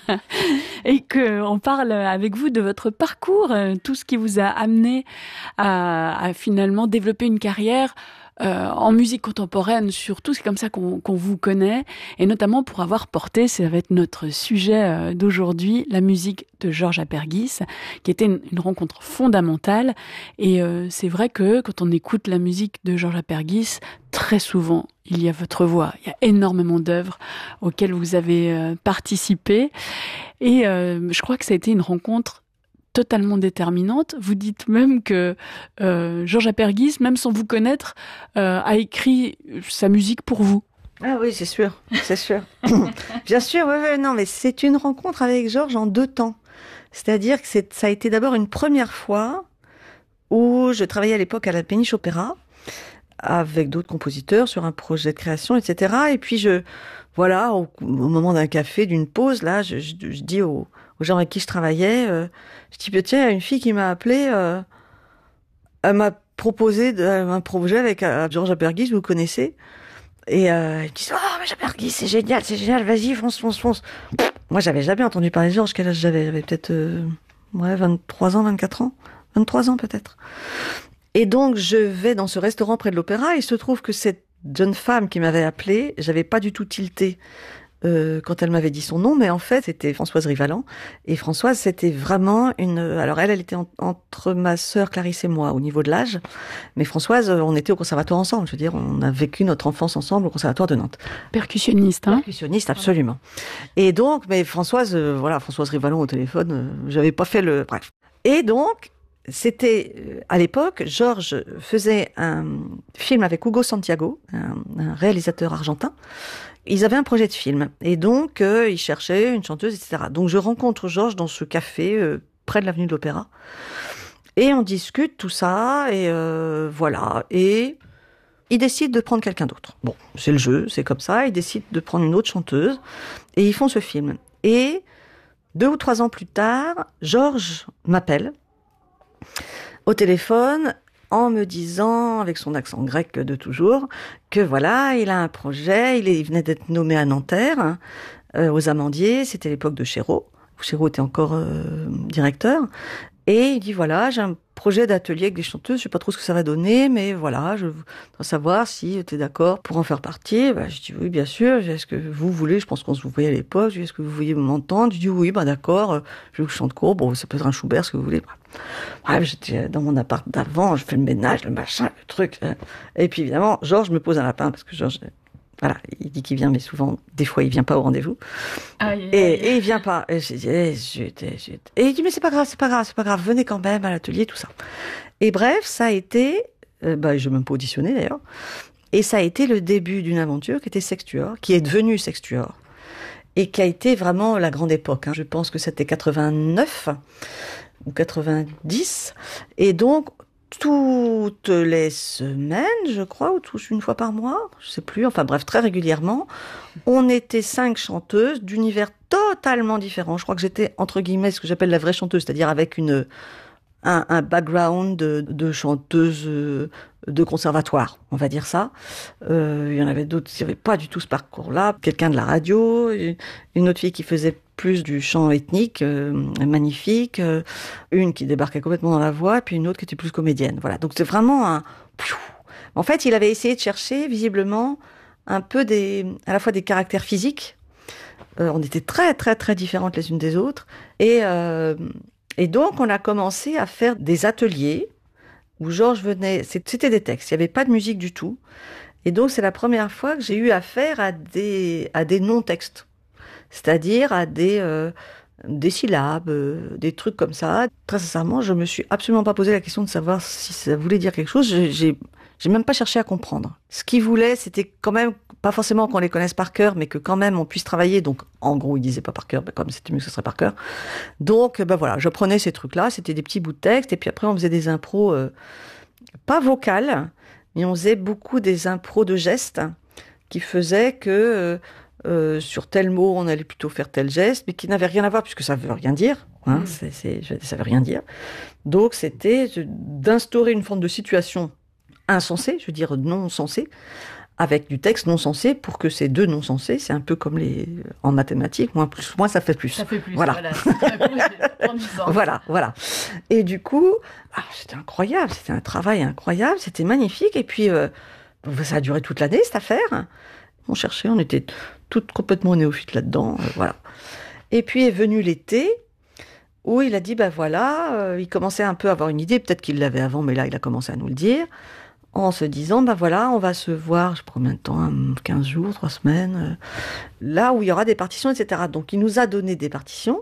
et qu'on parle avec vous de votre parcours, tout ce qui vous a amené à, à finalement développer une carrière Euh, en musique contemporaine surtout, c'est comme ça qu'on, qu'on vous connaît, et notamment pour avoir porté, ça va être notre sujet euh, d'aujourd'hui, la musique de Georges Apergis, qui était une, une rencontre fondamentale. Et euh, c'est vrai que quand on écoute la musique de Georges Apergis, très souvent, il y a votre voix. Il y a énormément d'œuvres auxquelles vous avez euh, participé. Et euh, je crois que ça a été une rencontre totalement déterminante. Vous dites même que euh, Georges Apergis, même sans vous connaître, euh, a écrit sa musique pour vous. Ah oui, c'est sûr, c'est sûr. Bien sûr, oui, oui, non, mais c'est une rencontre avec Georges en deux temps. C'est-à-dire que c'est, ça a été d'abord une première fois où je travaillais à l'époque à la Péniche Opéra avec d'autres compositeurs sur un projet de création, et cetera. Et puis je, voilà, au, au moment d'un café, d'une pause, là, je, je, je dis aux, aux gens avec qui je travaillais, euh, je dis, tiens, il y a une fille qui m'a appelée, euh, elle m'a proposé de, un projet avec euh, Georges Apergis, vous le connaissez, et euh, ils me disent, oh, mais Apergis, c'est génial, c'est génial, vas-y, fonce, fonce, fonce. Pff, moi, j'avais jamais entendu parler de Georges, quel âge j'avais? J'avais peut-être, euh, ouais, vingt-trois ans, vingt-quatre ans, vingt-trois ans peut-être. Et donc, je vais dans ce restaurant près de l'Opéra, et il se trouve que cette jeune femme qui m'avait appelée, j'avais pas du tout tilté euh, quand elle m'avait dit son nom, mais en fait, c'était Françoise Rivalan. Et Françoise, c'était vraiment une... Alors elle, elle était en... entre ma sœur Clarisse et moi, au niveau de l'âge. Mais Françoise, on était au conservatoire ensemble. Je veux dire, on a vécu notre enfance ensemble au conservatoire de Nantes. Percussionniste, hein? Percussionniste, absolument. Et donc, mais Françoise, euh, voilà, Françoise Rivalan au téléphone, euh, j'avais pas fait le... Bref. Et donc... C'était, à l'époque, Georges faisait un film avec Hugo Santiago, un, un réalisateur argentin. Ils avaient un projet de film. Et donc, euh, ils cherchaient une chanteuse, et cetera. Donc, je rencontre Georges dans ce café, euh, près de l'avenue de l'Opéra. Et on discute tout ça, et euh, voilà. Et ils décident de prendre quelqu'un d'autre. Bon, c'est le jeu, c'est comme ça. Ils décident de prendre une autre chanteuse. Et ils font ce film. Et deux ou trois ans plus tard, Georges m'appelle au téléphone en me disant, avec son accent grec de toujours, que voilà, il a un projet, il, est, il venait d'être nommé à Nanterre, hein, euh, aux Amandiers, c'était l'époque de Chéreau, où Chéreau était encore euh, directeur, et il dit voilà, j'ai un projet d'atelier avec des chanteuses, je sais pas trop ce que ça va donner, mais voilà, je voudrais savoir si tu es d'accord pour en faire partie. Bah, je dis oui, bien sûr, est-ce que vous voulez, je pense qu'on se voyait à l'époque, je dis est-ce que vous voulez m'entendre? Je dis oui, bah d'accord, je veux que je chante court, bon, ça peut être un Schubert, ce que vous voulez. Bref, j'étais dans mon appart d'avant, je fais le ménage, le machin, le truc. Et puis évidemment, Georges me pose un lapin, parce que Georges, voilà, il dit qu'il vient, mais souvent, des fois, il vient pas au rendez-vous. Aïe, aïe, et, aïe. et il vient pas. Et j'ai dit, eh, zut, eh, zut. Et il dit, mais c'est pas grave, c'est pas grave, c'est pas grave, venez quand même à l'atelier, tout ça. Et bref, ça a été, euh, bah, je n'ai même pas auditionné d'ailleurs, et ça a été le début d'une aventure qui était Sextuor, qui est devenue Sextuor, et qui a été vraiment la grande époque, hein. Je pense que c'était quatre-vingt-neuf ou quatre-vingt-dix, et donc, toutes les semaines, je crois, ou tous une fois par mois, je sais plus, enfin bref, très régulièrement, on était cinq chanteuses d'univers totalement différents. Je crois que j'étais, entre guillemets, ce que j'appelle la vraie chanteuse, c'est-à-dire avec une, un, un background de, de chanteuse de conservatoire, on va dire ça. Euh, il y en avait d'autres qui n'avaient pas du tout ce parcours-là. Quelqu'un de la radio, une autre fille qui faisait plus du chant ethnique, euh, magnifique, euh, une qui débarquait complètement dans la voix, puis une autre qui était plus comédienne. Voilà, donc c'est vraiment un... En fait, il avait essayé de chercher, visiblement, un peu des, à la fois des caractères physiques. Euh, on était très, très, très différentes les unes des autres. Et, euh, et donc, on a commencé à faire des ateliers où Georges venait... C'était des textes, il n'y avait pas de musique du tout. Et donc, c'est la première fois que j'ai eu affaire à des, à des non-textes. C'est-à-dire à des, euh, des syllabes, euh, des trucs comme ça. Très sincèrement, je me suis absolument pas posé la question de savoir si ça voulait dire quelque chose. J'ai, j'ai, j'ai même pas cherché à comprendre. Ce qu'il voulait, c'était quand même pas forcément qu'on les connaisse par cœur, mais que quand même on puisse travailler. Donc, en gros, il disait pas par cœur, mais comme c'était mieux que ce serait par cœur. Donc, ben voilà, je prenais ces trucs-là, c'était des petits bouts de texte, et puis après, on faisait des impros, euh, pas vocales, mais on faisait beaucoup des impros de gestes, qui faisaient que euh, euh, sur tel mot, on allait plutôt faire tel geste, mais qui n'avait rien à voir, puisque ça veut rien dire. Hein, mmh. c'est, c'est, ça veut rien dire. Donc, c'était d'instaurer une forme de situation insensée, je veux dire non sensée, avec du texte non sensé, pour que ces deux non sensés, c'est un peu comme les en mathématiques, moins plus, moins ça fait plus. Ça fait plus. Voilà. Voilà. voilà, voilà. Et du coup, ah, c'était incroyable, c'était un travail incroyable, c'était magnifique. Et puis, euh, ça a duré toute l'année cette affaire. On cherchait, on était toutes complètement néophytes là-dedans, euh, voilà. Et puis est venu l'été, où il a dit, ben voilà, euh, il commençait un peu à avoir une idée, peut-être qu'il l'avait avant, mais là il a commencé à nous le dire, en se disant, ben voilà, on va se voir, je sais pas combien de temps, quinze jours, trois semaines, euh, là où il y aura des partitions, et cetera. Donc il nous a donné des partitions,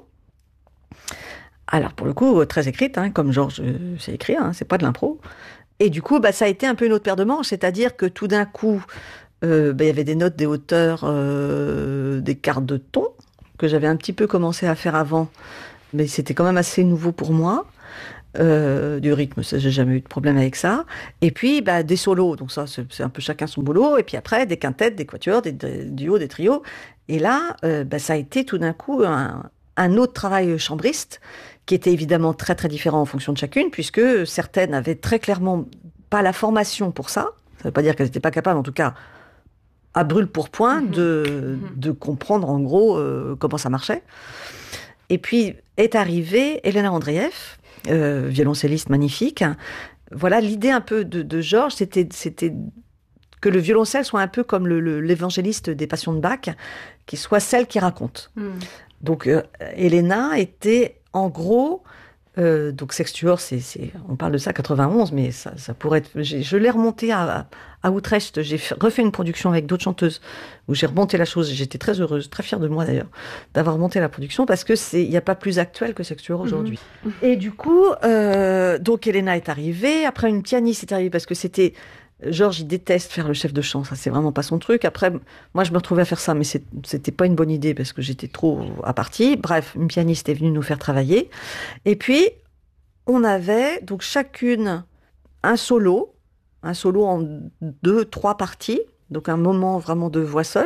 alors pour le coup, très écrites, hein, comme Georges euh, sait écrire, hein, c'est pas de l'impro. Et du coup, bah, ça a été un peu une autre paire de manches, c'est-à-dire que tout d'un coup, euh, bah, il y avait des notes, des hauteurs, euh, des cartes de ton, que j'avais un petit peu commencé à faire avant, mais c'était quand même assez nouveau pour moi. Euh, du rythme, ça, j'ai jamais eu de problème avec ça. Et puis, bah, des solos, donc ça, c'est, c'est un peu chacun son boulot. Et puis après, des quintettes, des quatuors, des, des duos, des trios. Et là, euh, bah, ça a été tout d'un coup un, un autre travail chambriste, qui était évidemment très très différent en fonction de chacune, puisque certaines avaient très clairement pas la formation pour ça. Ça veut pas dire qu'elles n'étaient pas capables, en tout cas, à brûle pour point, mmh. de, mmh. de comprendre en gros euh, comment ça marchait. Et puis est arrivée Elena Andreev, euh, violoncelliste magnifique. Voilà, l'idée un peu de, de Georges, c'était, c'était que le violoncelle soit un peu comme le, le, l'évangéliste des Passions de Bach, qui soit celle qui raconte. Mm. Donc, euh, Elena était, en gros, euh, donc Sextuor, c'est, c'est, on parle de ça quatre-vingt-onze, mais ça, ça pourrait être... Je l'ai remonté à, à Utrecht, j'ai fait, refait une production avec d'autres chanteuses, où j'ai remonté la chose, j'étais très heureuse, très fière de moi d'ailleurs, d'avoir remonté la production, parce que c'est, il n'y a pas plus actuel que Sextuor aujourd'hui. Mm-hmm. Et du coup, euh, donc Elena est arrivée, après une pianiste est arrivée, parce que c'était... Georges, il déteste faire le chef de chant, ça c'est vraiment pas son truc. Après, moi je me retrouvais à faire ça, mais c'est, c'était pas une bonne idée parce que j'étais trop à partie. Bref, une pianiste est venue nous faire travailler. Et puis, on avait donc chacune un solo, un solo en deux, trois parties, donc un moment vraiment de voix seule.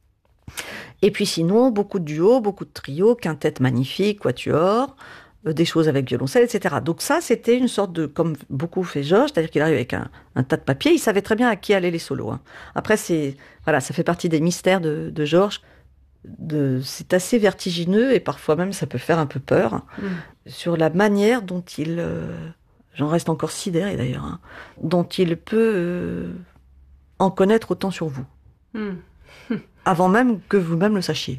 Et puis sinon, beaucoup de duos, beaucoup de trios, quintettes magnifiques, quatuors, des choses avec violoncelle, et cetera. Donc ça, c'était une sorte de, comme beaucoup fait Georges, c'est-à-dire qu'il arrive avec un, un tas de papier, il savait très bien à qui allaient les solos. Hein. Après, c'est, voilà, ça fait partie des mystères de, de Georges. De, c'est assez vertigineux et parfois même ça peut faire un peu peur mmh. sur la manière dont il, euh, j'en reste encore sidérée d'ailleurs, hein, dont il peut euh, en connaître autant sur vous, mmh. avant même que vous-même le sachiez.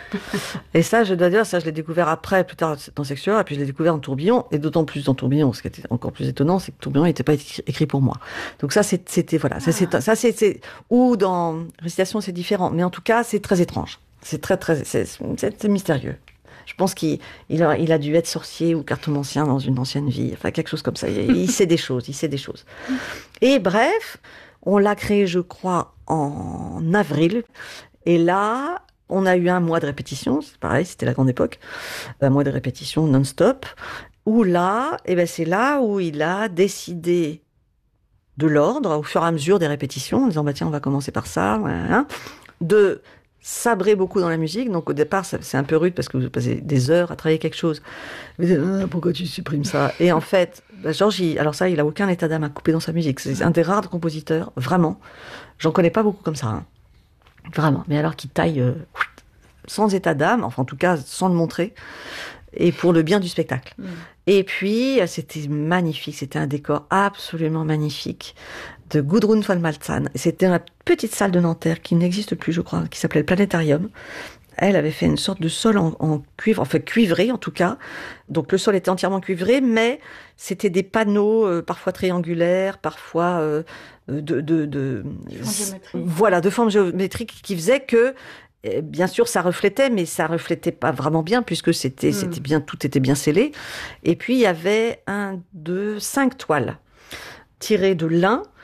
Et ça, je dois dire, ça je l'ai découvert après, plus tard dans Sextuor, et puis je l'ai découvert en Tourbillon, et d'autant plus dans Tourbillon, ce qui était encore plus étonnant, c'est que Tourbillon n'était pas écrit pour moi. Donc ça, c'est, c'était, voilà, ah. ça, c'est, ça c'est, c'est, ou dans Récitation, c'est différent, mais en tout cas, c'est très étrange. C'est très, très, c'est, c'est, c'est mystérieux. Je pense qu'il il a, il a dû être sorcier ou cartomancien dans une ancienne vie, enfin quelque chose comme ça. Il, il sait des choses, il sait des choses. Et bref, on l'a créé, je crois, en avril, et là, on a eu un mois de répétition, c'est pareil, c'était la grande époque, un mois de répétition non-stop, où là, eh ben c'est là où il a décidé de l'ordre, au fur et à mesure des répétitions, en disant, bah tiens, on va commencer par ça, voilà, de sabrer beaucoup dans la musique. Donc au départ, c'est un peu rude parce que vous passez des heures à travailler quelque chose. Vous dites, ah, pourquoi tu supprimes ça? Et en fait, bah, Georges, il, alors ça, il a aucun état d'âme à couper dans sa musique. C'est un des rares compositeurs, vraiment. J'en connais pas beaucoup comme ça, hein. Vraiment, mais alors qu'il taille euh, sans état d'âme, enfin en tout cas sans le montrer, et pour le bien du spectacle. Mmh. Et puis, c'était magnifique, c'était un décor absolument magnifique de Gudrun von Maltzahn. C'était une petite salle de Nanterre qui n'existe plus, je crois, qui s'appelait le Planétarium. Elle avait fait une sorte de sol en, en cuivre, enfin cuivré en tout cas. Donc le sol était entièrement cuivré, mais c'était des panneaux euh, parfois triangulaires, parfois euh, de, de, de voilà, de forme géométrique qui faisait que, eh, bien sûr, ça reflétait, mais ça reflétait pas vraiment bien puisque c'était, mm. c'était bien, tout était bien scellé. Et puis il y avait un, deux, cinq toiles tirées de lin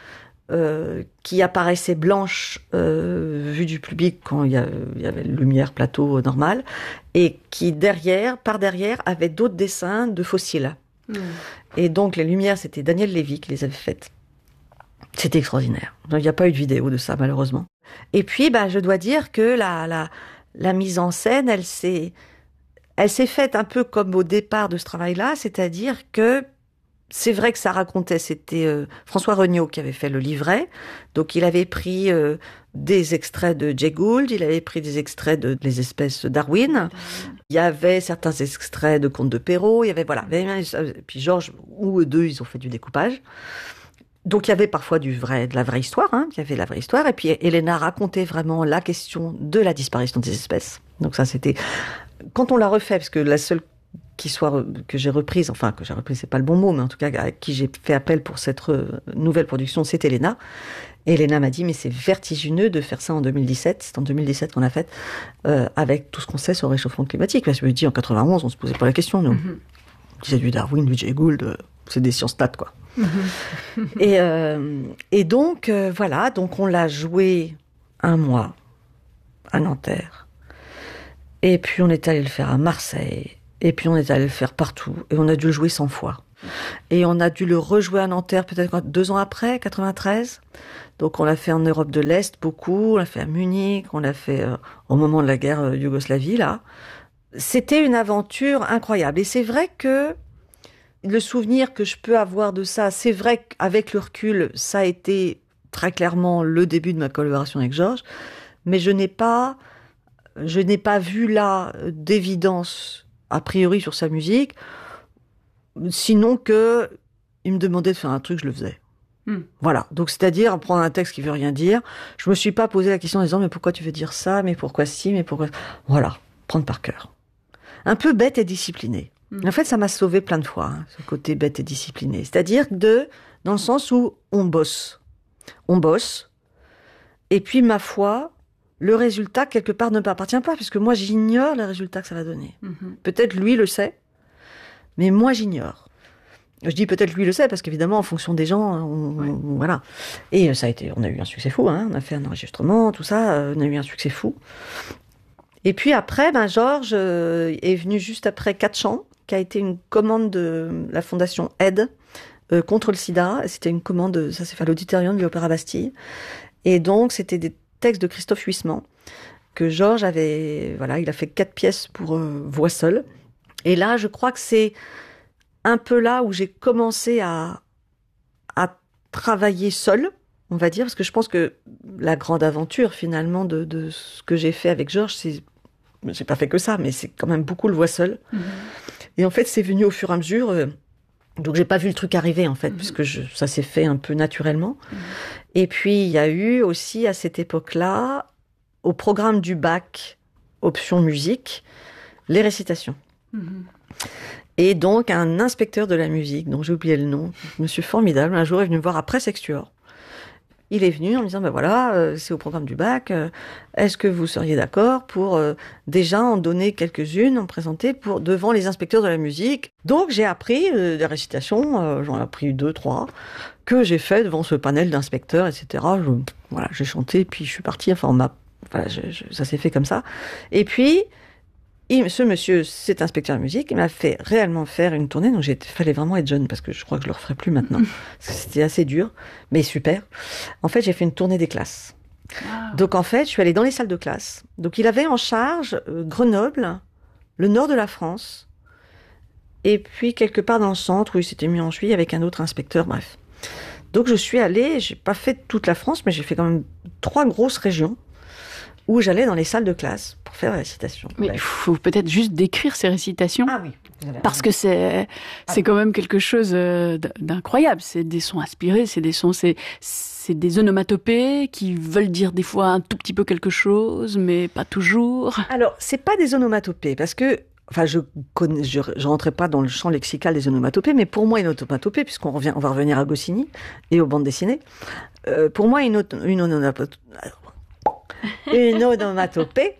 euh, qui apparaissait blanche euh, vue du public quand il y, a, il y avait lumière plateau normal, et qui derrière, par derrière, avait d'autres dessins de fossiles. Mmh. Et donc les lumières, c'était Daniel Lévy qui les avait faites. C'était extraordinaire. Donc, il n'y a pas eu de vidéo de ça, malheureusement. Et puis, bah, je dois dire que la, la, la mise en scène, elle s'est, elle s'est faite un peu comme au départ de ce travail-là, c'est-à-dire que c'est vrai que ça racontait, c'était euh, François Regnault qui avait fait le livret, donc il avait pris euh, des extraits de Jay Gould, il avait pris des extraits de Les espèces Darwin, il y avait certains extraits de Contes de Perrault, il y avait, voilà, et puis Georges, ou eux deux, ils ont fait du découpage. Donc il y avait parfois du vrai, de la vraie histoire, hein, il y avait la vraie histoire, et puis Elena racontait vraiment la question de la disparition des espèces. Donc ça c'était, quand on l'a refait, parce que la seule qui soit que j'ai reprise, enfin que j'ai reprise, c'est pas le bon mot, mais en tout cas à qui j'ai fait appel pour cette nouvelle production, c'est Elena. Et Elena m'a dit mais c'est vertigineux de faire ça en deux mille dix-sept, c'est en deux mille dix-sept qu'on a fait, euh, avec tout ce qu'on sait sur le réchauffement climatique. Parce que je me dis en quatre-vingt-onze, on se posait pas la question, nous. Mm-hmm. On disait du Darwin, du Jay Gould, euh, c'est des sciences nat, quoi. Mm-hmm. et, euh, et donc euh, voilà, donc on l'a joué un mois à Nanterre, et puis on est allé le faire à Marseille. Et puis on est allé le faire partout, et on a dû le jouer cent fois. Et on a dû le rejouer à Nanterre peut-être deux ans après, quatre-vingt-treize. Donc on l'a fait en Europe de l'Est beaucoup, on l'a fait à Munich, on l'a fait euh, au moment de la guerre euh, Yougoslavie, là. C'était une aventure incroyable. Et c'est vrai que le souvenir que je peux avoir de ça, c'est vrai qu'avec le recul, ça a été très clairement le début de ma collaboration avec Georges, mais je n'ai pas, je n'ai pas vu là d'évidence a priori sur sa musique, sinon que il me demandait de faire un truc, je le faisais. Mm. Voilà. Donc, c'est-à-dire prendre un texte qui veut rien dire. Je me suis pas posé la question en disant, mais pourquoi tu veux dire ça? Mais pourquoi si? Mais pourquoi? Voilà. Prendre par cœur. Un peu bête et discipliné. Mm. En fait, ça m'a sauvé plein de fois, hein, ce côté bête et discipliné. C'est-à-dire de, dans le sens où on bosse. On bosse. Et puis, ma foi, le résultat, quelque part, ne m'appartient pas, puisque moi, j'ignore le résultat que ça va donner. Mm-hmm. Peut-être lui le sait, mais moi, j'ignore. Je dis peut-être lui le sait, parce qu'évidemment, en fonction des gens, on, ouais. on, voilà. Et ça a été, on a eu un succès fou, hein, on a fait un enregistrement, tout ça, on a eu un succès fou. Et puis après, ben, Georges euh, est venu juste après Quatre Chants, qui a été une commande de la fondation Aide euh, contre le sida. C'était une commande, ça s'est fait à l'auditorium de l'Opéra Bastille. Et donc, c'était des texte de Christophe Huysmans, que Georges avait, voilà, il a fait quatre pièces pour euh, voix seule. Et là, je crois que c'est un peu là où j'ai commencé à, à travailler seule, on va dire, parce que je pense que la grande aventure, finalement, de, de ce que j'ai fait avec Georges, c'est, j'ai pas fait que ça, mais c'est quand même beaucoup le voix seule. Mmh. Et en fait, c'est venu au fur et à mesure, euh, donc j'ai pas vu le truc arriver, en fait, mmh. puisque je, ça s'est fait un peu naturellement. Mmh. Et puis, il y a eu aussi, à cette époque-là, au programme du bac, option musique, les récitations. Mmh. Et donc, un inspecteur de la musique, dont j'ai oublié le nom, monsieur formidable, un jour est venu me voir après Sextuor. Il est venu en me disant, ben voilà, euh, c'est au programme du bac, euh, est-ce que vous seriez d'accord pour euh, déjà en donner quelques-unes, en présenter pour, devant les inspecteurs de la musique. Donc j'ai appris euh, des récitations, euh, j'en ai appris deux, trois, que j'ai fait devant ce panel d'inspecteurs, et cetera. Je, voilà, j'ai chanté, puis je suis partie, enfin on m'a, voilà, je, je, ça s'est fait comme ça. Et puis, il, ce monsieur, cet inspecteur de musique, il m'a fait réellement faire une tournée. Donc, il fallait vraiment être jeune parce que je crois que je le referai plus maintenant. Parce que c'était assez dur, mais super. En fait, j'ai fait une tournée des classes. Wow. Donc, en fait, je suis allée dans les salles de classe. Donc, il avait en charge euh, Grenoble, le nord de la France, et puis quelque part dans le centre où il s'était mis en cheville avec un autre inspecteur, bref. Donc, je suis allée, j'ai pas fait toute la France, mais j'ai fait quand même trois grosses régions où j'allais dans les salles de classe pour faire la récitation. Mais il faut peut-être juste décrire ces récitations. Ah oui. Parce que c'est, c'est quand même quelque chose d'incroyable. C'est des sons inspirés, c'est des sons, c'est, c'est des onomatopées qui veulent dire des fois un tout petit peu quelque chose, mais pas toujours. Alors, c'est pas des onomatopées, parce que Enfin, je connais, je, je rentrais pas dans le champ lexical des onomatopées, mais pour moi, une onomatopée, puisqu'on revient, on va revenir à Goscinny et aux bandes dessinées, euh, pour moi, une, une onomatopée, une onomatopée,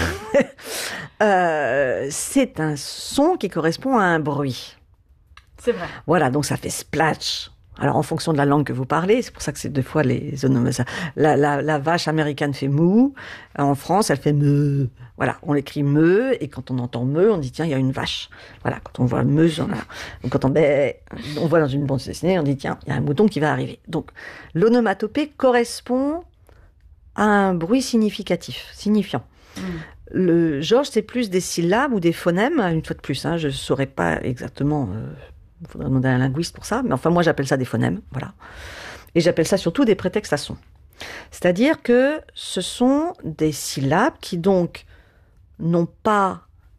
euh, c'est un son qui correspond à un bruit. C'est vrai. Voilà, donc ça fait splash, Alors, en fonction de la langue que vous parlez, c'est pour ça que c'est deux fois les onomatopées. La, la, la vache américaine fait mou. En France, elle fait me. Voilà, on l'écrit me, et quand on entend me, on dit tiens, il y a une vache. Voilà, quand on voit meuse, voilà. Donc, quand on, ben, on voit dans une bande dessinée, on dit tiens, il y a un mouton qui va arriver. Donc, l'onomatopée correspond à un bruit significatif, signifiant. Mmh. Le Georges, c'est plus des syllabes ou des phonèmes, une fois de plus, hein, je ne saurais pas exactement. Euh, Il faudrait demander à un linguiste pour ça. Mais enfin, moi, j'appelle ça des phonèmes. Voilà. Et j'appelle ça surtout des prétextes à son. C'est-à-dire que ce sont des syllabes qui, donc, n'ont pas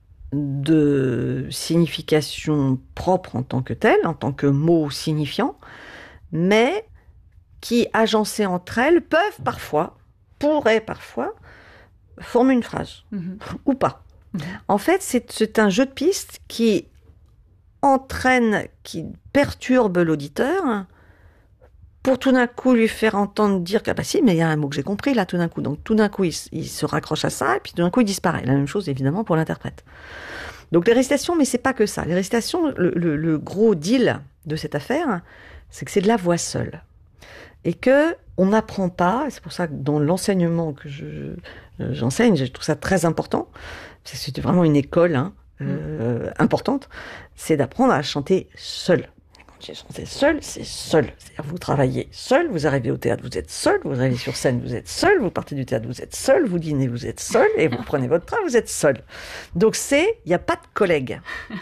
de signification propre en tant que telle, en tant que mot signifiant, mais qui, agencées entre elles, peuvent parfois, pourraient parfois, former une phrase. Mmh. Ou pas. Mmh. En fait, c'est, c'est un jeu de pistes qui entraîne, qui perturbe l'auditeur pour tout d'un coup lui faire entendre dire que ah bah si, mais il y a un mot que j'ai compris là tout d'un coup. Donc tout d'un coup, il, il se raccroche à ça et puis tout d'un coup, il disparaît. La même chose évidemment pour l'interprète. Donc les récitations, mais c'est pas que ça. Les récitations, le, le, le gros deal de cette affaire, c'est que c'est de la voix seule. Et que on n'apprend pas, c'est pour ça que dans l'enseignement que je, je, j'enseigne, je trouve ça très important, parce que c'est vraiment une école, hein, Euh, importante, c'est d'apprendre à chanter seul. Quand j'ai chanté seul, c'est seul. C'est-à-dire vous travaillez seul, vous arrivez au théâtre, vous êtes seul, vous arrivez sur scène, vous êtes seul, vous partez du théâtre, vous êtes seul, vous dînez, vous êtes seul, et vous prenez votre train, vous êtes seul. Donc c'est, il n'y a pas de collègue.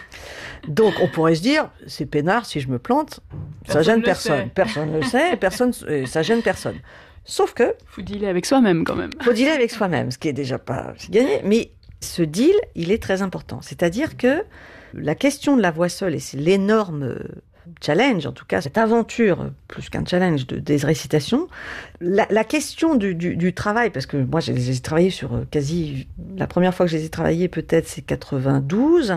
Donc on pourrait se dire, c'est peinard si je me plante, ça gêne personne. Personne ne le sait, personne, ça gêne personne. Sauf que... Faut dealer avec soi-même quand même. Faut dealer avec soi-même, ce qui est déjà pas gagné, mais ce deal, il est très important. C'est-à-dire que la question de la voix seule, et c'est l'énorme challenge, en tout cas, cette aventure, plus qu'un challenge de, des récitations, la, la question du, du, du travail, parce que moi, j'ai, j'ai travaillé sur quasi... La première fois que je les ai travaillés, peut-être, c'est quatre-vingt-douze,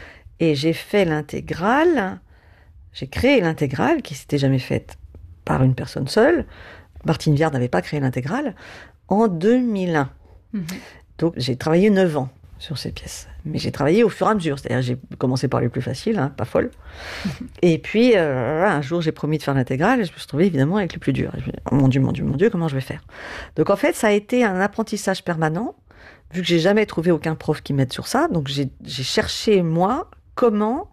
et j'ai fait l'intégrale, j'ai créé l'intégrale, qui s'était jamais faite par une personne seule. Martine Viard n'avait pas créé l'intégrale, en deux mille un. Mmh. Donc, j'ai travaillé neuf ans sur ces pièces. Mais j'ai travaillé au fur et à mesure. C'est-à-dire, j'ai commencé par les plus faciles, hein, pas folles. Et puis, euh, un jour, j'ai promis de faire l'intégrale et je me suis retrouvée évidemment avec les plus durs. Et je me suis dit, oh mon Dieu, mon Dieu, mon Dieu, comment je vais faire? Donc, en fait, ça a été un apprentissage permanent, vu que j'ai jamais trouvé aucun prof qui m'aide sur ça. Donc, j'ai, j'ai cherché, moi, comment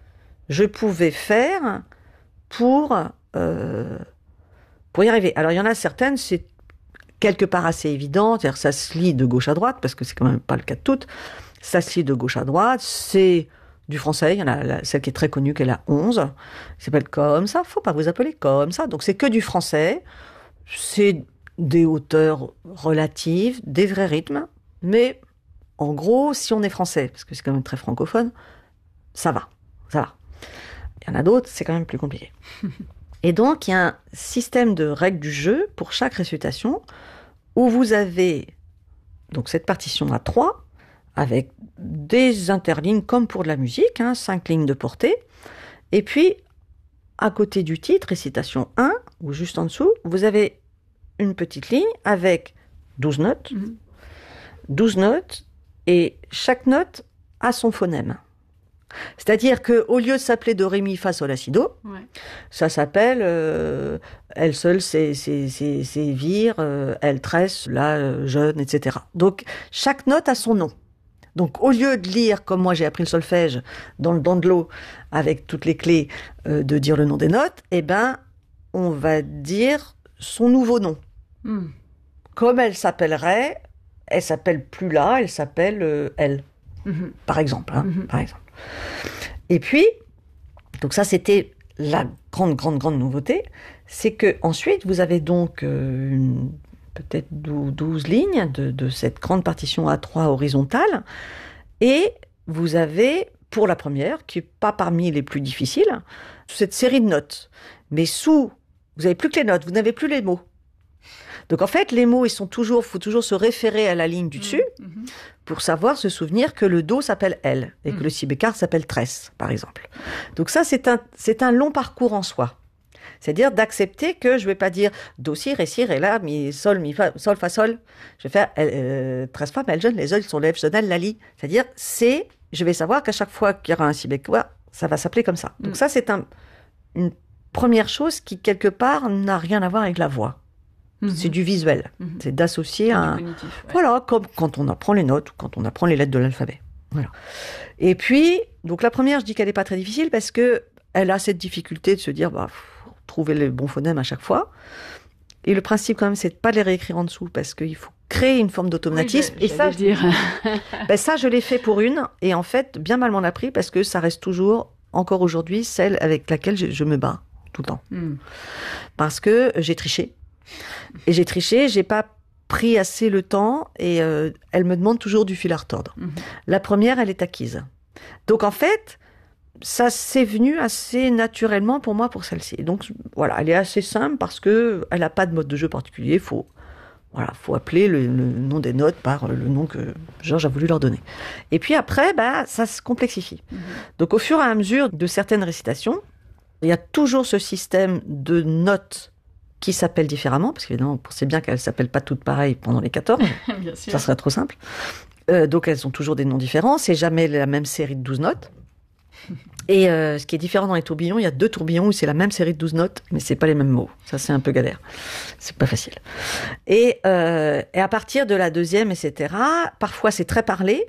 je pouvais faire pour, euh, pour y arriver. Alors, il y en a certaines, c'est quelque part assez évident, c'est-à-dire ça se lit de gauche à droite, parce que c'est quand même pas le cas de toutes, ça se lit de gauche à droite, c'est du français, il y en a la, celle qui est très connue, qui est la onze, qui s'appelle comme ça, faut pas vous appeler comme ça, donc c'est que du français, c'est des hauteurs relatives, des vrais rythmes, mais en gros, si on est français, parce que c'est quand même très francophone, ça va, ça va. Il y en a d'autres, c'est quand même plus compliqué. Et donc, il y a un système de règles du jeu pour chaque récitation où vous avez donc cette partition à trois avec des interlignes comme pour de la musique, hein, cinq lignes de portée. Et puis, à côté du titre, récitation un, ou juste en dessous, vous avez une petite ligne avec douze notes. Mmh. douze notes, et chaque note a son phonème. C'est-à-dire qu'au lieu de s'appeler do, ré, mi, fa, sol, la, si, do, ouais. ça s'appelle euh, elle seule, c'est, c'est, c'est, c'est vire, euh, elle tresse, la euh, jeune, et cetera. Donc, chaque note a son nom. Donc, au lieu de lire, comme moi j'ai appris le solfège, dans le dent de l'eau, avec toutes les clés, euh, de dire le nom des notes, eh ben, on va dire son nouveau nom. Mm. Comme elle s'appellerait, elle s'appelle plus là, elle s'appelle euh, elle, mm-hmm. par exemple. Hein, mm-hmm. Par exemple. Et puis, donc ça c'était la grande, grande, grande nouveauté, c'est que ensuite vous avez donc euh, une, peut-être douze lignes de, de cette grande partition A trois horizontale, et vous avez, pour la première, qui n'est pas parmi les plus difficiles, cette série de notes. Mais sous, vous n'avez plus que les notes, vous n'avez plus les mots. Donc en fait, les mots, ils sont toujours, faut toujours se référer à la ligne du dessus mmh. pour savoir, se souvenir que le do s'appelle elle et mmh. que le si bécard s'appelle tresse, par exemple. Donc ça, c'est un, c'est un long parcours en soi. C'est-à-dire d'accepter que je ne vais pas dire do, si, ré, si, ré, la, mi, sol, mi, fa, sol, fa, sol. Je vais faire euh, tresse, fa, mel, jeune, les oeils sont lèvres, sonal, la, li. C'est-à-dire, c'est, je vais savoir qu'à chaque fois qu'il y aura un si bécard, ça va s'appeler comme ça. Donc mmh. ça, c'est un, une première chose qui, quelque part, n'a rien à voir avec la voix. Mmh. C'est du visuel. Mmh. C'est d'associer un... Cognitif, ouais. Voilà, comme quand on apprend les notes ou quand on apprend les lettres de l'alphabet. Voilà. Et puis, donc la première, je dis qu'elle n'est pas très difficile parce que elle a cette difficulté de se dire, bah, faut trouver les bons phonèmes à chaque fois. Et le principe, quand même, c'est de pas les réécrire en dessous parce qu'il faut créer une forme d'automatisme. Oui, et ça, je, dire. ben ça, je l'ai fait pour une. Et en fait, bien mal m'en a pris parce que ça reste toujours, encore aujourd'hui, celle avec laquelle je, je me bats tout le temps. Mm. Parce que j'ai triché. Et j'ai triché, j'ai pas pris assez le temps et euh, elle me demande toujours du fil à retordre. Mm-hmm. La première, elle est acquise. Donc, en fait, ça s'est venu assez naturellement pour moi pour celle-ci. Donc, voilà, elle est assez simple parce que elle n'a pas de mode de jeu particulier. Il faut... Voilà, faut appeler le, le nom des notes par le nom que Georges a voulu leur donner. Et puis après, bah, ça se complexifie. Mmh. Donc au fur et à mesure de certaines récitations, il y a toujours ce système de notes qui s'appellent différemment, parce qu'évidemment, on pensait bien qu'elles ne s'appellent pas toutes pareilles pendant les quatorze. Bien sûr. Ça serait trop simple. Euh, donc elles ont toujours des noms différents. C'est jamais la même série de douze notes. Et euh, ce qui est différent dans les tourbillons, il y a deux tourbillons où c'est la même série de douze notes, mais c'est pas les mêmes mots. Ça, c'est un peu galère. C'est pas facile. Et, euh, et à partir de la deuxième, et cetera, parfois c'est très parlé,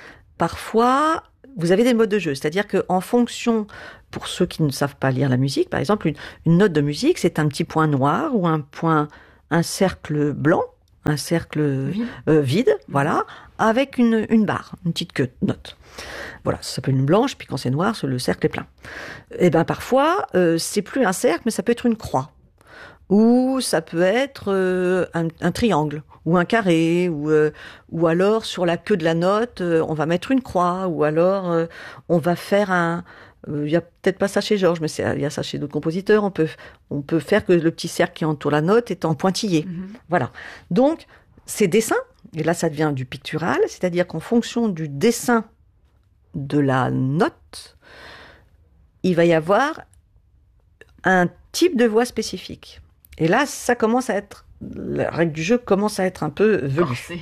parfois vous avez des modes de jeu. C'est-à-dire qu'en fonction, pour ceux qui ne savent pas lire la musique, par exemple, une, une note de musique, c'est un petit point noir ou un point, un cercle blanc, un cercle vide, euh, vide voilà, avec une, une barre, une petite queue de note. Voilà, ça s'appelle une blanche, puis quand c'est noir, le cercle est plein. Et bien parfois, euh, c'est plus un cercle, mais ça peut être une croix. Ou ça peut être euh, un, un triangle, ou un carré, ou, euh, ou alors sur la queue de la note, euh, on va mettre une croix, ou alors euh, on va faire un... Il euh, n'y a peut-être pas ça chez Georges, mais il y a ça chez d'autres compositeurs. On peut, on peut faire que le petit cercle qui entoure la note est en pointillé. Mm-hmm. Voilà. Donc, ces dessins, et là ça devient du pictural, c'est-à-dire qu'en fonction du dessin de la note, il va y avoir un type de voix spécifique. Et là, ça commence à être... La règle du jeu commence à être un peu velue.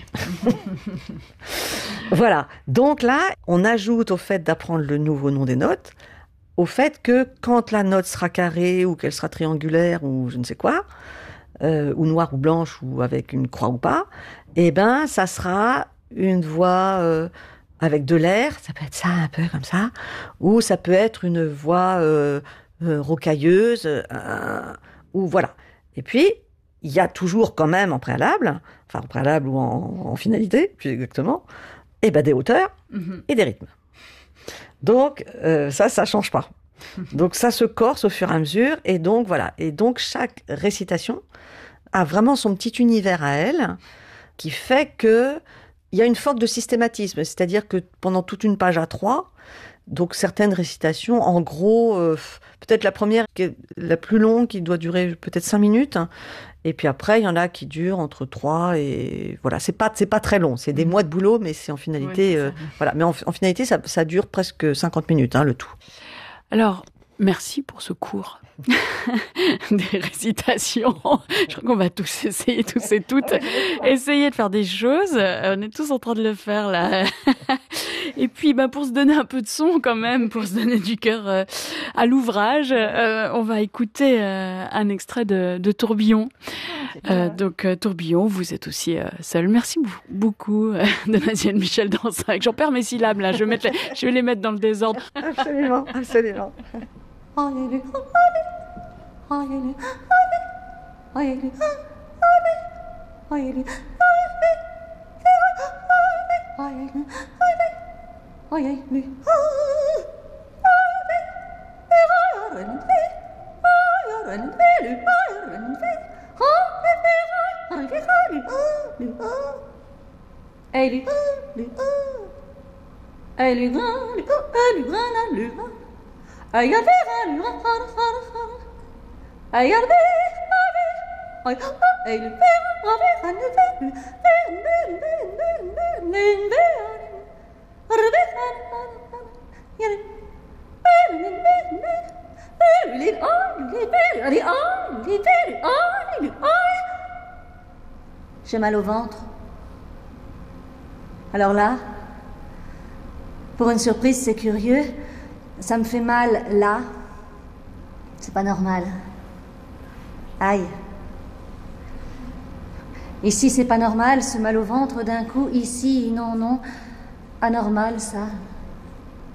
Voilà. Donc là, on ajoute au fait d'apprendre le nouveau nom des notes, au fait que quand la note sera carrée ou qu'elle sera triangulaire ou je ne sais quoi, euh, ou noire ou blanche ou avec une croix ou pas, eh ben, ça sera une voix... Euh, avec de l'air, ça peut être ça, un peu comme ça, ou ça peut être une voix euh, euh, rocailleuse, euh, ou voilà. Et puis, il y a toujours quand même en préalable, enfin en préalable ou en, en finalité, plus exactement, et ben des hauteurs mm-hmm. et des rythmes. Donc, euh, ça, ça change pas. Donc, ça se corse au fur et à mesure, et donc, voilà. Et donc, chaque récitation a vraiment son petit univers à elle, qui fait que il y a une forme de systématisme, c'est-à-dire que pendant toute une page à trois, donc certaines récitations, en gros, euh, peut-être la première, qui est la plus longue, qui doit durer peut-être cinq minutes, et puis après, il y en a qui durent entre trois et... Voilà, c'est pas, c'est pas très long, c'est des mmh. mois de boulot, mais c'est en finalité... Ouais, euh, voilà, mais en, en finalité, ça, ça dure presque cinquante minutes, hein, le tout. Alors, merci pour ce cours des récitations. Je crois qu'on va tous essayer, tous et toutes, essayer de faire des choses. On est tous en train de le faire, là. Et puis, bah, pour se donner un peu de son, quand même, pour se donner du cœur euh, à l'ouvrage, euh, on va écouter euh, un extrait de, de Tourbillon. Euh, donc, euh, Tourbillon, vous êtes aussi euh, seul. Merci beaucoup, euh, Donatienne Michel Dansac. J'en perds mes syllabes, là. Je vais, mettre les, je vais les mettre dans le désordre. Absolument, absolument. J'ai mal au ventre. Alors là, pour une surprise, c'est curieux, ça me fait mal là. C'est pas normal. Aïe. Ici, c'est pas normal, ce mal au ventre d'un coup. Ici, non, non. Anormal, ça.